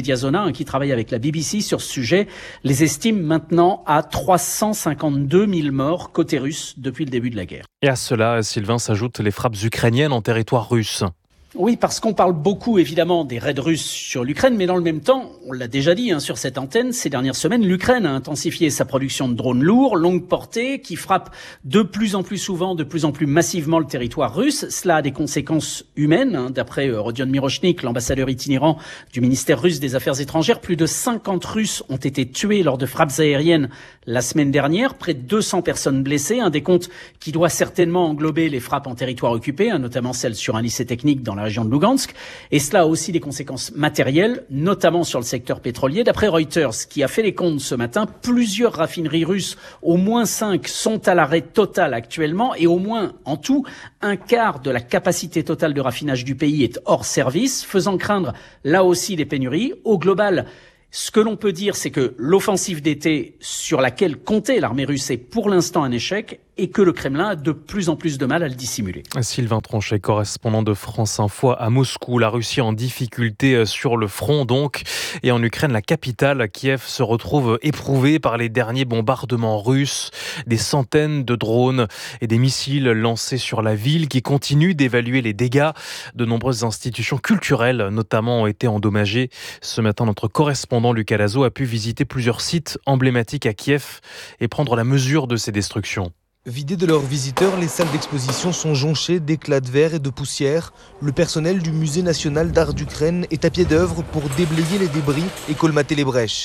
Mediazona, qui travaille avec la BBC sur ce sujet, les estime maintenant à 352 000 morts côté russe depuis le début de la guerre. Et à cela, Sylvain, s'ajoutent les frappes ukrainiennes en territoire russe. Oui, parce qu'on parle beaucoup évidemment des raids russes sur l'Ukraine, mais dans le même temps, on l'a déjà dit sur cette antenne, ces dernières semaines, l'Ukraine a intensifié sa production de drones lourds, longue portée, qui frappent de plus en plus souvent, de plus en plus massivement le territoire russe. Cela a des conséquences humaines. D'après Rodion Mirochnik, l'ambassadeur itinérant du ministère russe des Affaires étrangères, plus de 50 Russes ont été tués lors de frappes aériennes la semaine dernière, près de 200 personnes blessées, un décompte qui doit certainement englober les frappes en territoire occupé, notamment celles sur un lycée technique dans la région de Lugansk. Et cela a aussi des conséquences matérielles, notamment sur le secteur pétrolier. D'après Reuters, qui a fait les comptes ce matin, plusieurs raffineries russes, au moins 5, sont à l'arrêt total actuellement et au moins, en tout, un quart de la capacité totale de raffinage du pays est hors service, faisant craindre là aussi des pénuries. Au global, ce que l'on peut dire, c'est que l'offensive d'été sur laquelle comptait l'armée russe est pour l'instant un échec et que le Kremlin a de plus en plus de mal à le dissimuler. Sylvain Tronchet, correspondant de France Info à Moscou. La Russie en difficulté sur le front donc. Et en Ukraine, la capitale, Kiev, se retrouve éprouvée par les derniers bombardements russes. Des centaines de drones et des missiles lancés sur la ville qui continuent d'évaluer les dégâts. De nombreuses institutions culturelles notamment ont été endommagées. Ce matin, notre correspondant Lucas Lazo a pu visiter plusieurs sites emblématiques à Kiev et prendre la mesure de ces destructions. Vidées de leurs visiteurs, les salles d'exposition sont jonchées d'éclats de verre et de poussière. Le personnel du Musée national d'art d'Ukraine est à pied d'œuvre pour déblayer les débris et colmater les brèches.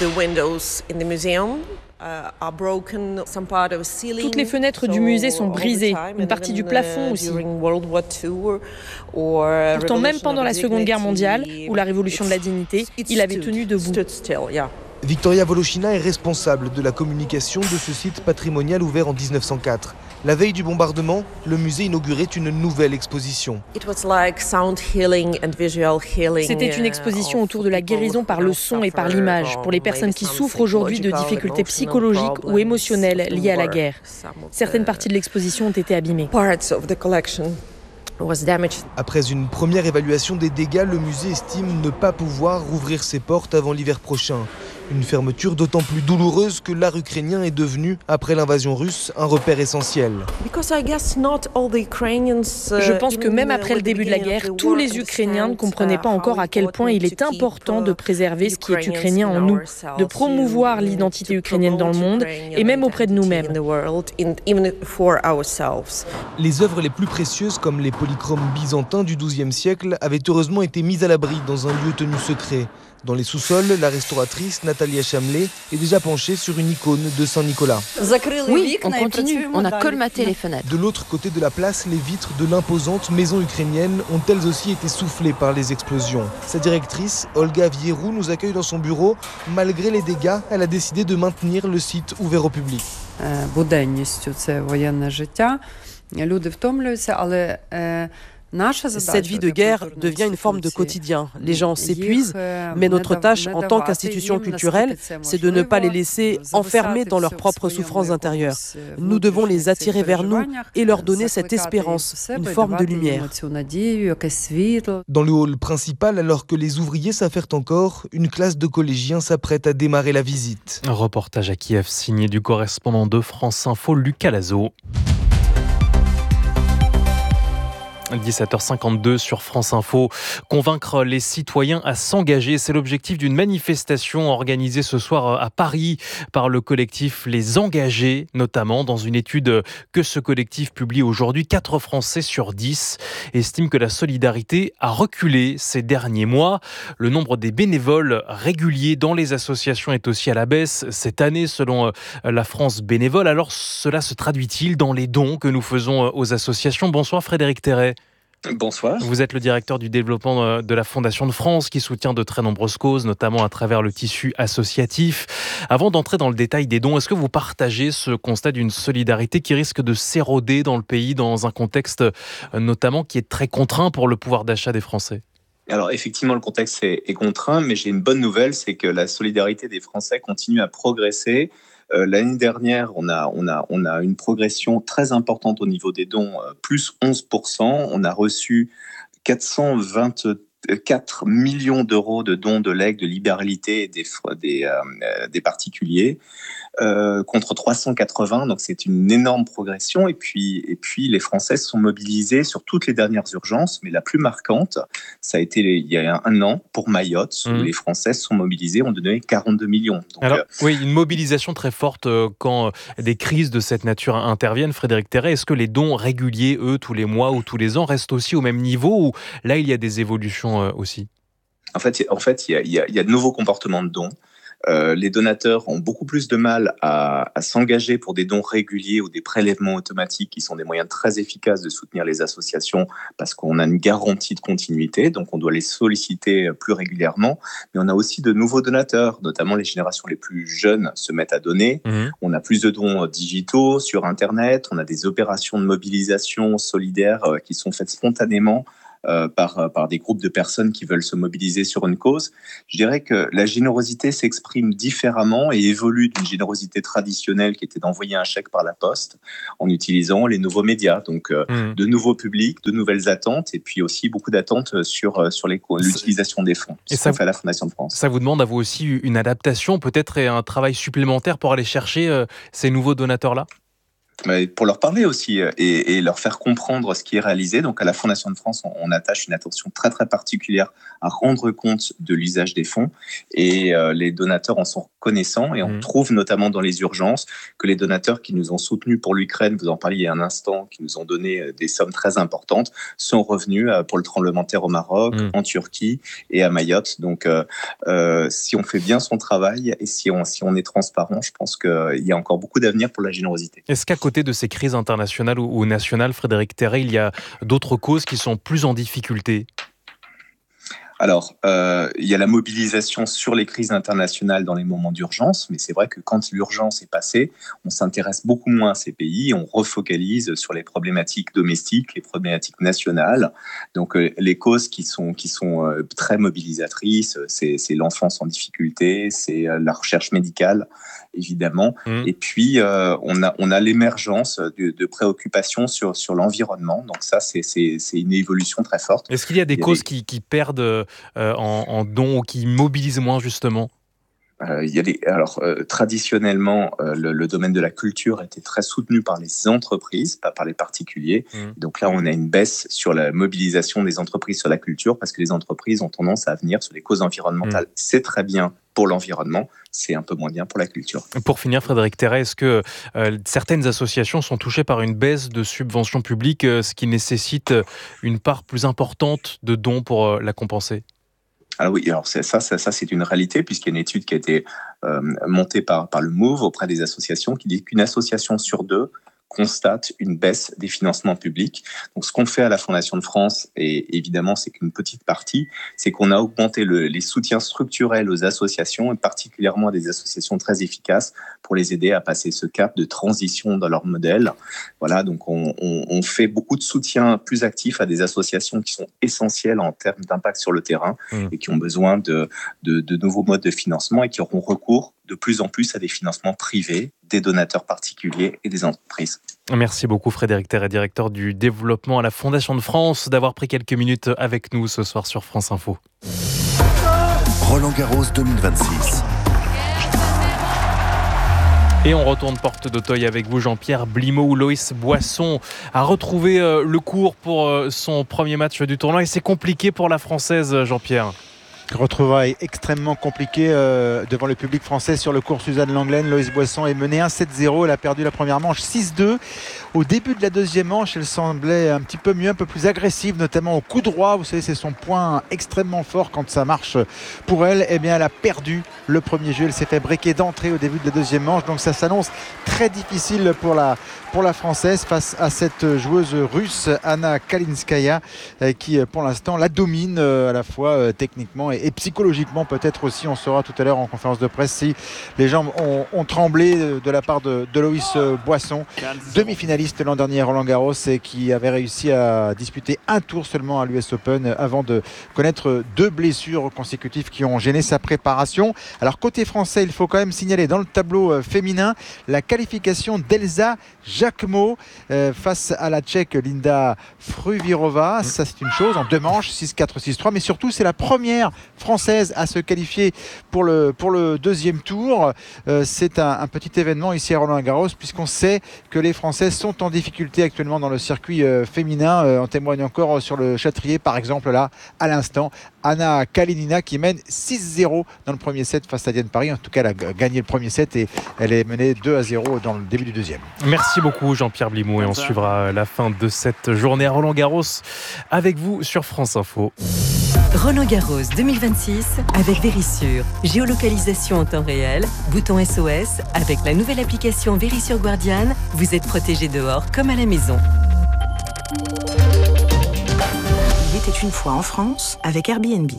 Toutes les fenêtres du musée sont brisées, une partie du plafond aussi. Pourtant, même pendant la Seconde Guerre mondiale ou la Révolution de la dignité, il avait tenu debout. Victoria Volochina est responsable de la communication de ce site patrimonial ouvert en 1904. La veille du bombardement, le musée inaugurait une nouvelle exposition. C'était une exposition autour de la guérison par le son et par l'image, pour les personnes qui souffrent aujourd'hui de difficultés psychologiques ou émotionnelles liées à la guerre. Certaines parties de l'exposition ont été abîmées. Après une première évaluation des dégâts, le musée estime ne pas pouvoir rouvrir ses portes avant l'hiver prochain. Une fermeture d'autant plus douloureuse que l'art ukrainien est devenu, après l'invasion russe, un repère essentiel. Je pense que même après le début de la guerre, tous les Ukrainiens ne comprenaient pas encore à quel point il est important de préserver ce qui est ukrainien en nous, de promouvoir l'identité ukrainienne dans le monde et même auprès de nous-mêmes. Les œuvres les plus précieuses, comme les polychromes byzantins du XIIe siècle, avaient heureusement été mises à l'abri dans un lieu tenu secret. Dans les sous-sols, la restauratrice Natalia Chamlet est déjà penchée sur une icône de Saint-Nicolas. Oui, on continue, on a colmaté les fenêtres. De l'autre côté de la place, les vitres de l'imposante maison ukrainienne ont elles aussi été soufflées par les explosions. Sa directrice, Olga Vierou, nous accueille dans son bureau. Malgré les dégâts, elle a décidé de maintenir le site ouvert au public. Cette vie de guerre devient une forme de quotidien. Les gens s'épuisent, mais notre tâche en tant qu'institution culturelle, c'est de ne pas les laisser enfermés dans leurs propres souffrances intérieures. Nous devons les attirer vers nous et leur donner cette espérance, une forme de lumière. Dans le hall principal, alors que les ouvriers s'affairent encore, une classe de collégiens s'apprête à démarrer la visite. Un reportage à Kiev signé du correspondant de France Info, Lucas Lazo. 17h52 sur France Info. Convaincre les citoyens à s'engager, c'est l'objectif d'une manifestation organisée ce soir à Paris par le collectif Les Engagés, notamment dans une étude que ce collectif publie aujourd'hui. 4 Français sur 10 estiment que la solidarité a reculé ces derniers mois. Le nombre des bénévoles réguliers dans les associations est aussi à la baisse cette année selon la France bénévole. Alors cela se traduit-il dans les dons que nous faisons aux associations ? Bonsoir Frédéric Terret. Bonsoir. Vous êtes le directeur du développement de la Fondation de France qui soutient de très nombreuses causes, notamment à travers le tissu associatif. Avant d'entrer dans le détail des dons, est-ce que vous partagez ce constat d'une solidarité qui risque de s'éroder dans le pays dans un contexte notamment qui est très contraint pour le pouvoir d'achat des Français ? Alors effectivement, le contexte est contraint, mais j'ai une bonne nouvelle, c'est que la solidarité des Français continue à progresser. L'année dernière, on a une progression très importante au niveau des dons, plus 11%. On a reçu 423 4 millions d'euros de dons de legs, de libéralité des particuliers, contre 380, donc c'est une énorme progression. Et puis les Français se sont mobilisés sur toutes les dernières urgences, mais la plus marquante, ça a été il y a un an pour Mayotte, où les Français se sont mobilisés, ont donné 42 millions. Donc, alors, oui, une mobilisation très forte quand des crises de cette nature interviennent. Frédéric Terret, est-ce que les dons réguliers, eux, tous les mois ou tous les ans, restent aussi au même niveau, ou là, il y a des évolutions aussi ? En fait, il y a de nouveaux comportements de dons. Les donateurs ont beaucoup plus de mal à s'engager pour des dons réguliers ou des prélèvements automatiques qui sont des moyens très efficaces de soutenir les associations parce qu'on a une garantie de continuité, donc on doit les solliciter plus régulièrement. Mais on a aussi de nouveaux donateurs, notamment les générations les plus jeunes se mettent à donner. On a plus de dons digitaux sur Internet, on a des opérations de mobilisation solidaire qui sont faites spontanément par des groupes de personnes qui veulent se mobiliser sur une cause. Je dirais que la générosité s'exprime différemment et évolue d'une générosité traditionnelle qui était d'envoyer un chèque par la poste en utilisant les nouveaux médias. Donc, de nouveaux publics, de nouvelles attentes et puis aussi beaucoup d'attentes sur l'utilisation des fonds. Et ça fait à la Fondation de France. Ça vous demande à vous aussi une adaptation, peut-être, et un travail supplémentaire pour aller chercher ces nouveaux donateurs-là ? Pour leur parler aussi et leur faire comprendre ce qui est réalisé. Donc à la Fondation de France, on attache une attention très très particulière à rendre compte de l'usage des fonds et les donateurs en sont reconnaissants et on trouve notamment dans les urgences que les donateurs qui nous ont soutenus pour l'Ukraine, vous en parliez il y a un instant, qui nous ont donné des sommes très importantes, sont revenus pour le tremblement de terre au Maroc, en Turquie et à Mayotte. Donc si on fait bien son travail et si on est transparent, je pense qu'il y a encore beaucoup d'avenir pour la générosité. Est-ce qu'à côté de ces crises internationales ou nationales, Frédéric Terret, il y a d'autres causes qui sont plus en difficulté ? Alors, il y a la mobilisation sur les crises internationales dans les moments d'urgence, mais c'est vrai que quand l'urgence est passée, on s'intéresse beaucoup moins à ces pays, on refocalise sur les problématiques domestiques, les problématiques nationales. Donc, les causes qui sont très mobilisatrices, c'est l'enfance en difficulté, c'est la recherche médicale, évidemment. Et puis, on a l'émergence de préoccupations sur l'environnement. Donc ça, c'est une évolution très forte. Est-ce qu'il y a des causes qui perdent en dons ou qui mobilisent moins, justement ? Traditionnellement, le domaine de la culture était très soutenu par les entreprises, pas par les particuliers. Donc là, on a une baisse sur la mobilisation des entreprises sur la culture parce que les entreprises ont tendance à venir sur les causes environnementales. C'est très bien pour l'environnement, c'est un peu moins bien pour la culture. Pour finir, Frédéric Terret, est-ce que certaines associations sont touchées par une baisse de subventions publiques, ce qui nécessite une part plus importante de dons pour la compenser ? Alors oui, ça c'est une réalité puisqu'il y a une étude qui a été montée par le MOVE auprès des associations qui dit qu'une association sur deux constate une baisse des financements publics. Donc ce qu'on fait à la Fondation de France, et évidemment c'est qu'une petite partie, c'est qu'on a augmenté les soutiens structurels aux associations, et particulièrement à des associations très efficaces, pour les aider à passer ce cap de transition dans leur modèle. Voilà, donc on fait beaucoup de soutien plus actif à des associations qui sont essentielles en termes d'impact sur le terrain et qui ont besoin de nouveaux modes de financement et qui auront recours de plus en plus à des financements privés, des donateurs particuliers et des entreprises. Merci beaucoup Frédéric Terret, directeur du développement à la Fondation de France, d'avoir pris quelques minutes avec nous ce soir sur France Info. Roland-Garros 2026. Et on retourne porte d'Auteuil avec vous, Jean-Pierre Blimaud, où Loïs Boisson a retrouvé le cours pour son premier match du tournoi. Et c'est compliqué pour la Française, Jean-Pierre. Retrouvailles extrêmement compliqué devant le public français sur le cours Suzanne Lenglen. Loïs Boisson est menée 1-7-0. Elle a perdu la première manche 6-2. Au début de la deuxième manche, elle semblait un petit peu mieux, un peu plus agressive, notamment au coup droit. Vous savez, c'est son point extrêmement fort quand ça marche pour elle. Eh bien, elle a perdu le premier jeu. Elle s'est fait breaker d'entrée au début de la deuxième manche. Donc ça s'annonce très difficile pour la Française face à cette joueuse russe, Anna Kalinskaya, qui pour l'instant la domine à la fois techniquement et psychologiquement peut-être aussi. On saura tout à l'heure en conférence de presse si les jambes ont tremblé de la part de Loïs Boisson, demi-finaliste finaliste l'an dernier Roland-Garros et qui avait réussi à disputer un tour seulement à l'US Open avant de connaître 2 blessures consécutives qui ont gêné sa préparation. Alors côté français, il faut quand même signaler dans le tableau féminin la qualification d'Elsa Jacquemot face à la Tchèque Linda Fruhvirova. Ça c'est une chose, en 2 manches, 6-4, 6-3, mais surtout c'est la première française à se qualifier pour le deuxième tour. C'est un petit événement ici à Roland-Garros puisqu'on sait que les Françaises sont en difficulté actuellement dans le circuit féminin. En témoigne encore sur le Châtrier par exemple là à l'instant Anna Kalinina qui mène 6-0 dans le premier set face à Diane Paris. En tout cas elle a gagné le premier set et elle est menée 2-0 dans le début du deuxième. Merci beaucoup Jean-Pierre Blimou et on suivra la fin de cette journée à Roland-Garros avec vous sur France Info. Roland-Garros 2026 avec Vérissure. Géolocalisation en temps réel, bouton SOS. Avec la nouvelle application Vérissure Guardian, vous êtes protégé dehors comme à la maison. Il était une fois en France avec Airbnb.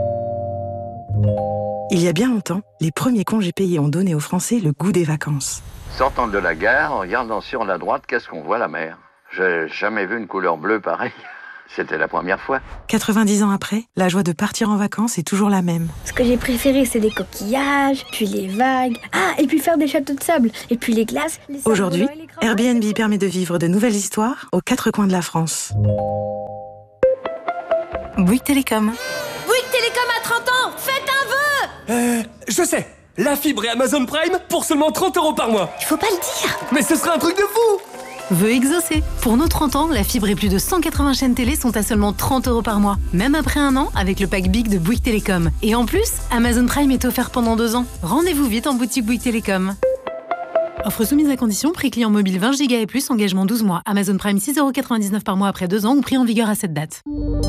Il y a bien longtemps, les premiers congés payés ont donné aux Français le goût des vacances. Sortant de la gare, en regardant sur la droite, qu'est-ce qu'on voit? La mer. J'ai jamais vu une couleur bleue pareille. C'était la première fois. 90 ans après, la joie de partir en vacances est toujours la même. Ce que j'ai préféré, c'est les coquillages, puis les vagues. Ah, et puis faire des châteaux de sable, et puis les glaces. Aujourd'hui, Airbnb permet de vivre de nouvelles histoires aux 4 coins de la France. Bouygues Télécom. Bouygues Télécom a 30 ans. Faites un vœu. Je sais. La fibre et Amazon Prime pour seulement 30 € par mois. Il faut pas le dire. Mais ce serait un truc de fou. Vœu exaucé. Pour nos 30 ans, la fibre et plus de 180 chaînes télé sont à seulement 30 € par mois. Même après 1 an, avec le pack Big de Bouygues Télécom. Et en plus, Amazon Prime est offert pendant 2 ans. Rendez-vous vite en boutique Bouygues Télécom. Offre soumise à condition, prix client mobile 20 Go et plus, engagement 12 mois. Amazon Prime 6,99 € par mois après 2 ans ou prix en vigueur à cette date.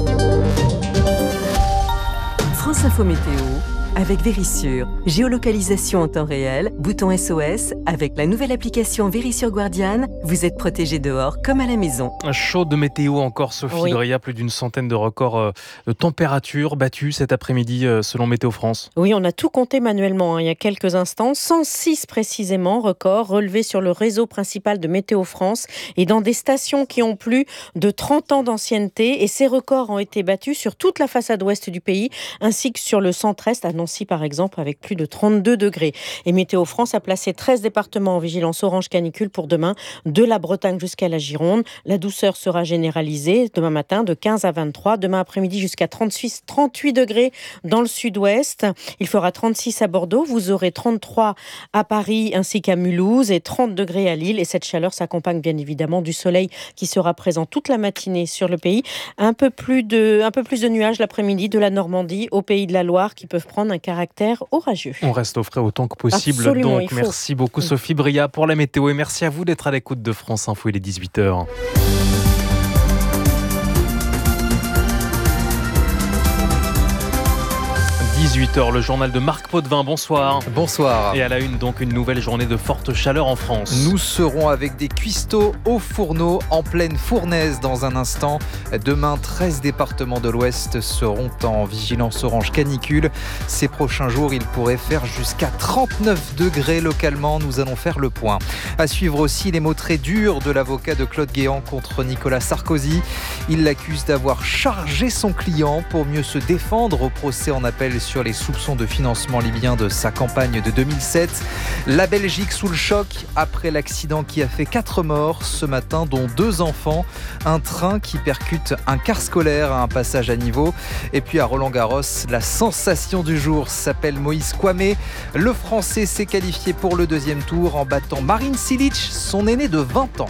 France Info Météo avec Vérissure. Géolocalisation en temps réel, bouton SOS. Avec la nouvelle application Vérissure Guardian, vous êtes protégé dehors comme à la maison. Un chaud de météo encore, Sophie Dria, plus d'une centaine de records de température battus cet après-midi selon Météo France. Oui, on a tout compté manuellement il y a quelques instants. 106 précisément, records relevés sur le réseau principal de Météo France et dans des stations qui ont plus de 30 ans d'ancienneté. Et ces records ont été battus sur toute la façade ouest du pays, ainsi que sur le centre-est, à Nancy par exemple, avec plus de 32 degrés. Et Météo France a placé 13 départements en vigilance orange canicule pour demain, de la Bretagne jusqu'à la Gironde. La douceur sera généralisée demain matin de 15 à 23, demain après-midi jusqu'à 38 degrés dans le sud-ouest. Il fera 36 à Bordeaux, vous aurez 33 à Paris ainsi qu'à Mulhouse et 30 degrés à Lille. Et cette chaleur s'accompagne bien évidemment du soleil qui sera présent toute la matinée sur le pays. Un peu plus de nuages l'après-midi de la Normandie au Pays de la Loire qui peuvent prendre un caractère orageux. On reste au frais autant que possible. Absolument, donc merci beaucoup Sophie Bria pour la météo et merci à vous d'être à l'écoute de France Info. Il est 18h. 18h, le journal de Marc Potvin. Bonsoir. Bonsoir. Et à la une, donc, une nouvelle journée de forte chaleur en France. Nous serons avec des cuistots au fourneau en pleine fournaise dans un instant. Demain, 13 départements de l'Ouest seront en vigilance orange canicule. Ces prochains jours, il pourrait faire jusqu'à 39 degrés localement. Nous allons faire le point. À suivre aussi les mots très durs de l'avocat de Claude Guéant contre Nicolas Sarkozy. Il l'accuse d'avoir chargé son client pour mieux se défendre au procès en appel sur les soupçons de financement libyen de sa campagne de 2007. La Belgique sous le choc après l'accident qui a fait 4 morts ce matin, dont 2 enfants. Un train qui percute un car scolaire à un passage à niveau. Et puis à Roland-Garros, la sensation du jour s'appelle Moïse Kouamé. Le Français s'est qualifié pour le 2e tour en battant Marin Cilic, son aîné de 20 ans.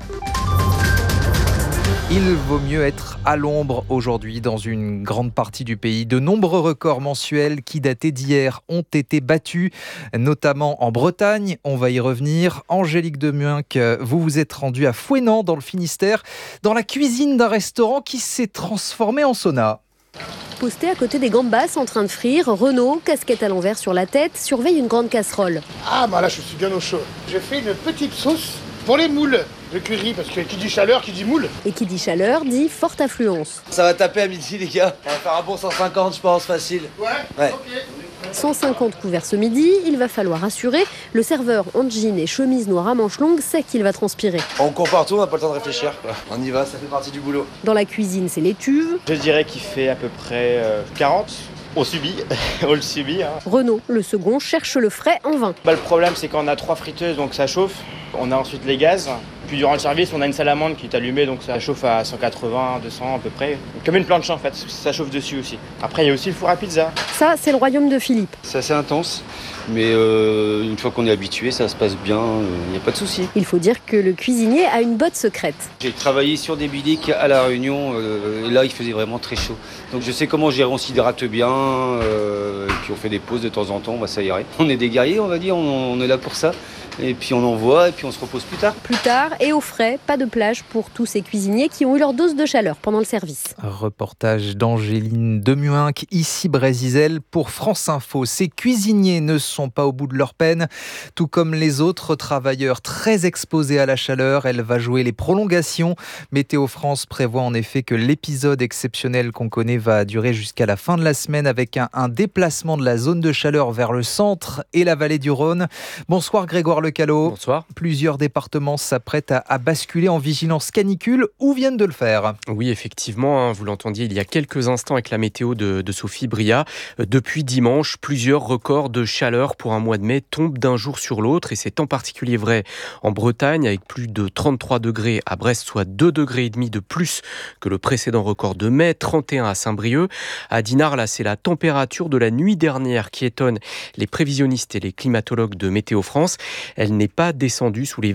Il vaut mieux être à l'ombre aujourd'hui dans une grande partie du pays. De nombreux records mensuels qui dataient d'hier ont été battus, notamment en Bretagne. On va y revenir. Angélique Demuynck, vous vous êtes rendue à Fouesnant dans le Finistère, dans la cuisine d'un restaurant qui s'est transformé en sauna. Posté à côté des gambas en train de frire, Renaud, casquette à l'envers sur la tête, surveille une grande casserole. Ah bah là je suis bien au chaud. J'ai fait une petite sauce pour les moules de curry, parce que qui dit chaleur, qui dit moule. Et qui dit chaleur, dit forte affluence. Ça va taper à midi les gars. On va faire un bon 150 je pense, facile. Ouais. Ok. 150 couverts ce midi, il va falloir assurer. Le serveur en jean et chemise noire à manches longues sait qu'il va transpirer. On court partout, on n'a pas le temps de réfléchir. On y va, ça fait partie du boulot. Dans la cuisine, c'est l'étuve. Je dirais qu'il fait à peu près 40. On subit, on le subit. Renaud, le second, cherche le frais en vain. Le problème, c'est qu'on a 3 friteuses, donc ça chauffe. On a ensuite les gaz. Puis durant le service, on a une salamandre qui est allumée, donc ça chauffe à 180, 200 à peu près. Comme une planche en fait, ça chauffe dessus aussi. Après, il y a aussi le four à pizza. Ça, c'est le royaume de Philippe. C'est assez intense, mais une fois qu'on est habitué, ça se passe bien, il n'y a pas de souci. Il faut dire que le cuisinier a une botte secrète. J'ai travaillé sur des biliques à La Réunion, et là il faisait vraiment très chaud. Donc je sais comment gérer, on s'hydrate bien, et puis on fait des pauses de temps en temps, ça irait. On est des guerriers, on va dire, on est là pour ça. Et puis on envoie et puis on se repose plus tard. Plus tard et au frais, pas de plage pour tous ces cuisiniers qui ont eu leur dose de chaleur pendant le service. Reportage d'Angéline Demuinck, ici Brésil pour France Info. Ces cuisiniers ne sont pas au bout de leur peine, tout comme les autres travailleurs très exposés à la chaleur. Elle va jouer les prolongations. Météo France prévoit en effet que l'épisode exceptionnel qu'on connaît va durer jusqu'à la fin de la semaine avec un déplacement de la zone de chaleur vers le centre et la vallée du Rhône. Bonsoir Grégoire Lecalot. Bonsoir. Plusieurs départements s'apprêtent à basculer en vigilance canicule ou viennent de le faire. Oui, effectivement, vous l'entendiez il y a quelques instants avec la météo de Sophie Bria. Depuis dimanche, plusieurs records de chaleur pour un mois de mai tombent d'un jour sur l'autre et c'est en particulier vrai en Bretagne avec plus de 33 degrés à Brest, soit 2,5 degrés de plus que le précédent record de mai, 31 à Saint-Brieuc. À Dinard, là, c'est la température de la nuit dernière qui étonne les prévisionnistes et les climatologues de Météo France. Elle n'est pas descendue sous les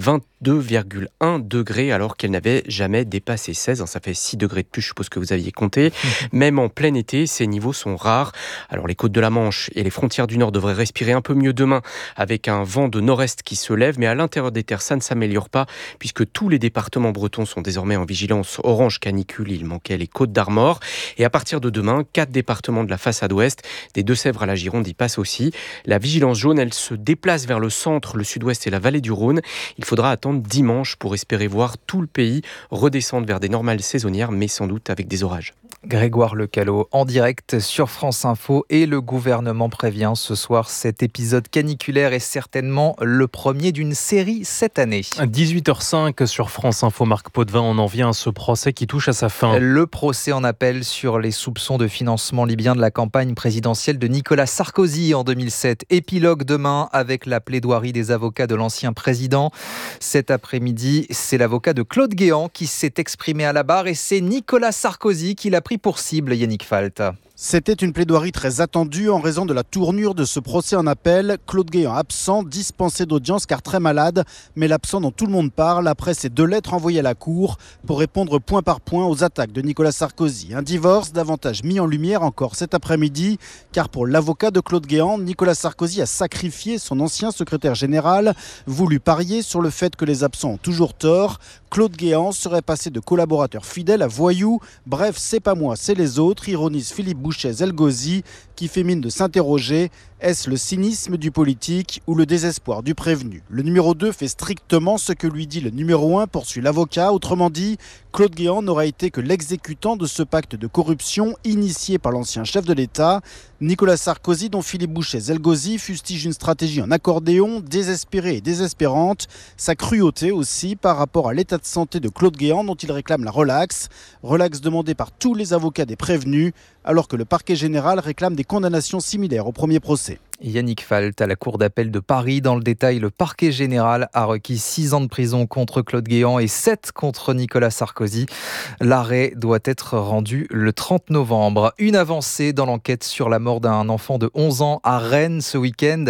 22,1 degrés alors qu'elle n'avait jamais dépassé 16. Ça fait 6 degrés de plus, je suppose que vous aviez compté. Même en plein été, ces niveaux sont rares. Alors les côtes de la Manche et les frontières du Nord devraient respirer un peu mieux demain avec un vent de nord-est qui se lève. Mais à l'intérieur des terres, ça ne s'améliore pas puisque tous les départements bretons sont désormais en vigilance orange canicule. Il manquait les Côtes d'Armor. Et à partir de demain, 4 départements de la façade ouest, des Deux-Sèvres à la Gironde, y passent aussi. La vigilance jaune, elle se déplace vers le centre, le sud-ouest et la vallée du Rhône. Il faudra attendre dimanche pour espérer voir tout le pays redescendre vers des normales saisonnières, mais sans doute avec des orages. Grégoire Lecalot en direct sur France Info et le gouvernement prévient ce soir cet épisode caniculaire est certainement le premier d'une série cette année. 18h05 sur France Info, Marc Potvin, on en vient à ce procès qui touche à sa fin. Le procès en appel sur les soupçons de financement libyen de la campagne présidentielle de Nicolas Sarkozy en 2007. Épilogue demain avec la plaidoirie des avocats de l'ancien président. Cet après-midi, c'est l'avocat de Claude Guéant qui s'est exprimé à la barre et c'est Nicolas Sarkozy qui l'a pris pour cible, Yannick Falt. C'était une plaidoirie très attendue en raison de la tournure de ce procès en appel. Claude Guéant absent, dispensé d'audience car très malade, mais l'absent dont tout le monde parle après ces 2 lettres envoyées à la Cour pour répondre point par point aux attaques de Nicolas Sarkozy. Un divorce davantage mis en lumière encore cet après-midi, car pour l'avocat de Claude Guéant, Nicolas Sarkozy a sacrifié son ancien secrétaire général, voulu parier sur le fait que les absents ont toujours tort. Claude Guéant serait passé de collaborateur fidèle à voyou. Bref, c'est pas moi, c'est les autres, ironise Philippe Bouchez-Zelgozi, qui fait mine de s'interroger. Est-ce le cynisme du politique ou le désespoir du prévenu ? Le numéro 2 fait strictement ce que lui dit le numéro 1, poursuit l'avocat. Autrement dit, Claude Guéant n'aura été que l'exécutant de ce pacte de corruption initié par l'ancien chef de l'État. Nicolas Sarkozy, dont Philippe Bouchez-Zelgozi fustige une stratégie en accordéon, désespérée et désespérante. Sa cruauté aussi par rapport à l'état de santé de Claude Guéant, dont il réclame la relaxe. Relaxe demandée par tous les avocats des prévenus, alors que le parquet général réclame des condamnations similaires au premier procès. Yannick Falt à la Cour d'appel de Paris. Dans le détail, le parquet général a requis 6 ans de prison contre Claude Guéant et 7 contre Nicolas Sarkozy. L'arrêt doit être rendu le 30 novembre. Une avancée dans l'enquête sur la mort d'un enfant de 11 ans à Rennes ce week-end.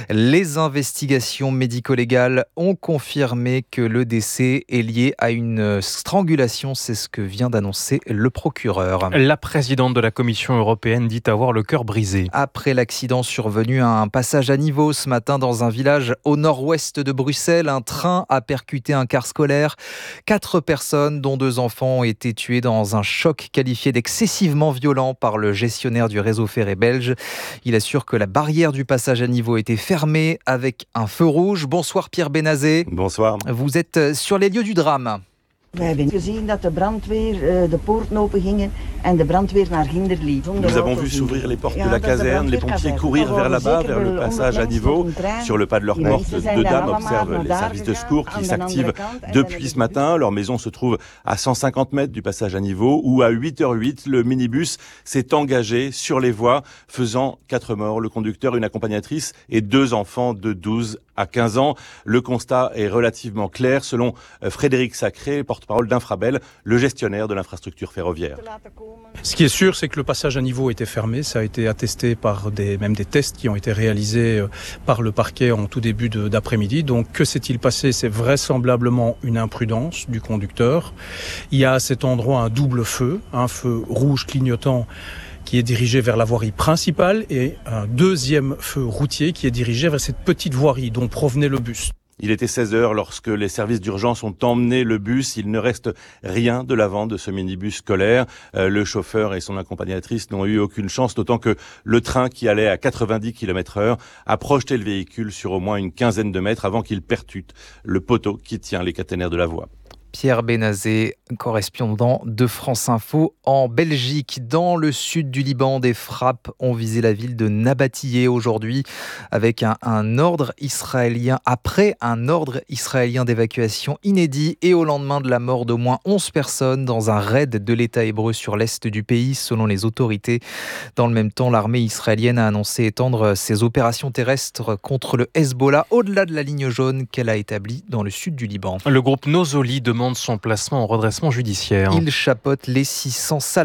Les investigations médico-légales ont confirmé que le décès est lié à une strangulation. C'est ce que vient d'annoncer le procureur. La présidente de la Commission européenne dit avoir le cœur brisé. Après l'accident survenu à un passage à niveau ce matin dans un village au nord-ouest de Bruxelles, un train a percuté un car scolaire. 4 personnes, dont 2 enfants, ont été tuées dans un choc qualifié d'excessivement violent par le gestionnaire du réseau ferré belge. Il assure que la barrière du passage à niveau était fermée avec un feu rouge. Bonsoir Pierre Benazé. Bonsoir. Vous êtes sur les lieux du drame. We hebben gezien dat de brandweer de poorten open gingen en de brandweer naar Ginder liep. Nous avons vu s'ouvrir les portes de la caserne, les pompiers courir vers là-bas, vers le passage à niveau. Sur le pas de leur porte, 2 dames observent les services de secours qui s'activent depuis ce matin. Leur maison se trouve à 150 mètres du passage à niveau où à 8h08, le minibus s'est engagé sur les voies, faisant 4 morts. Le conducteur, une accompagnatrice et 2 enfants de 12 à 15 ans. Le constat est relativement clair selon Frédéric Sacré, porte-parole d'Infrabel, le gestionnaire de l'infrastructure ferroviaire. Ce qui est sûr, c'est que le passage à niveau était fermé. Ça a été attesté par même des tests qui ont été réalisés par le parquet en tout début d'après-midi. Donc, que s'est-il passé ? C'est vraisemblablement une imprudence du conducteur. Il y a à cet endroit un double feu, un feu rouge clignotant qui est dirigé vers la voirie principale et un deuxième feu routier qui est dirigé vers cette petite voirie dont provenait le bus. Il était 16h lorsque les services d'urgence ont emmené le bus. Il ne reste rien de l'avant de ce minibus scolaire. Le chauffeur et son accompagnatrice n'ont eu aucune chance, d'autant que le train qui allait à 90 km/h a projeté le véhicule sur au moins une quinzaine de mètres avant qu'il percute le poteau qui tient les caténaires de la voie. Pierre Benazé, correspondant de France Info en Belgique. Dans le sud du Liban, des frappes ont visé la ville de Nabatillé aujourd'hui avec un ordre israélien, après un ordre israélien d'évacuation inédit et au lendemain de la mort d'au moins 11 personnes dans un raid de l'État hébreu sur l'est du pays, selon les autorités. Dans le même temps, l'armée israélienne a annoncé étendre ses opérations terrestres contre le Hezbollah au-delà de la ligne jaune qu'elle a établie dans le sud du Liban. Le groupe Nosoli demande son placement en redressement judiciaire. Il chapeaute les 600 salariés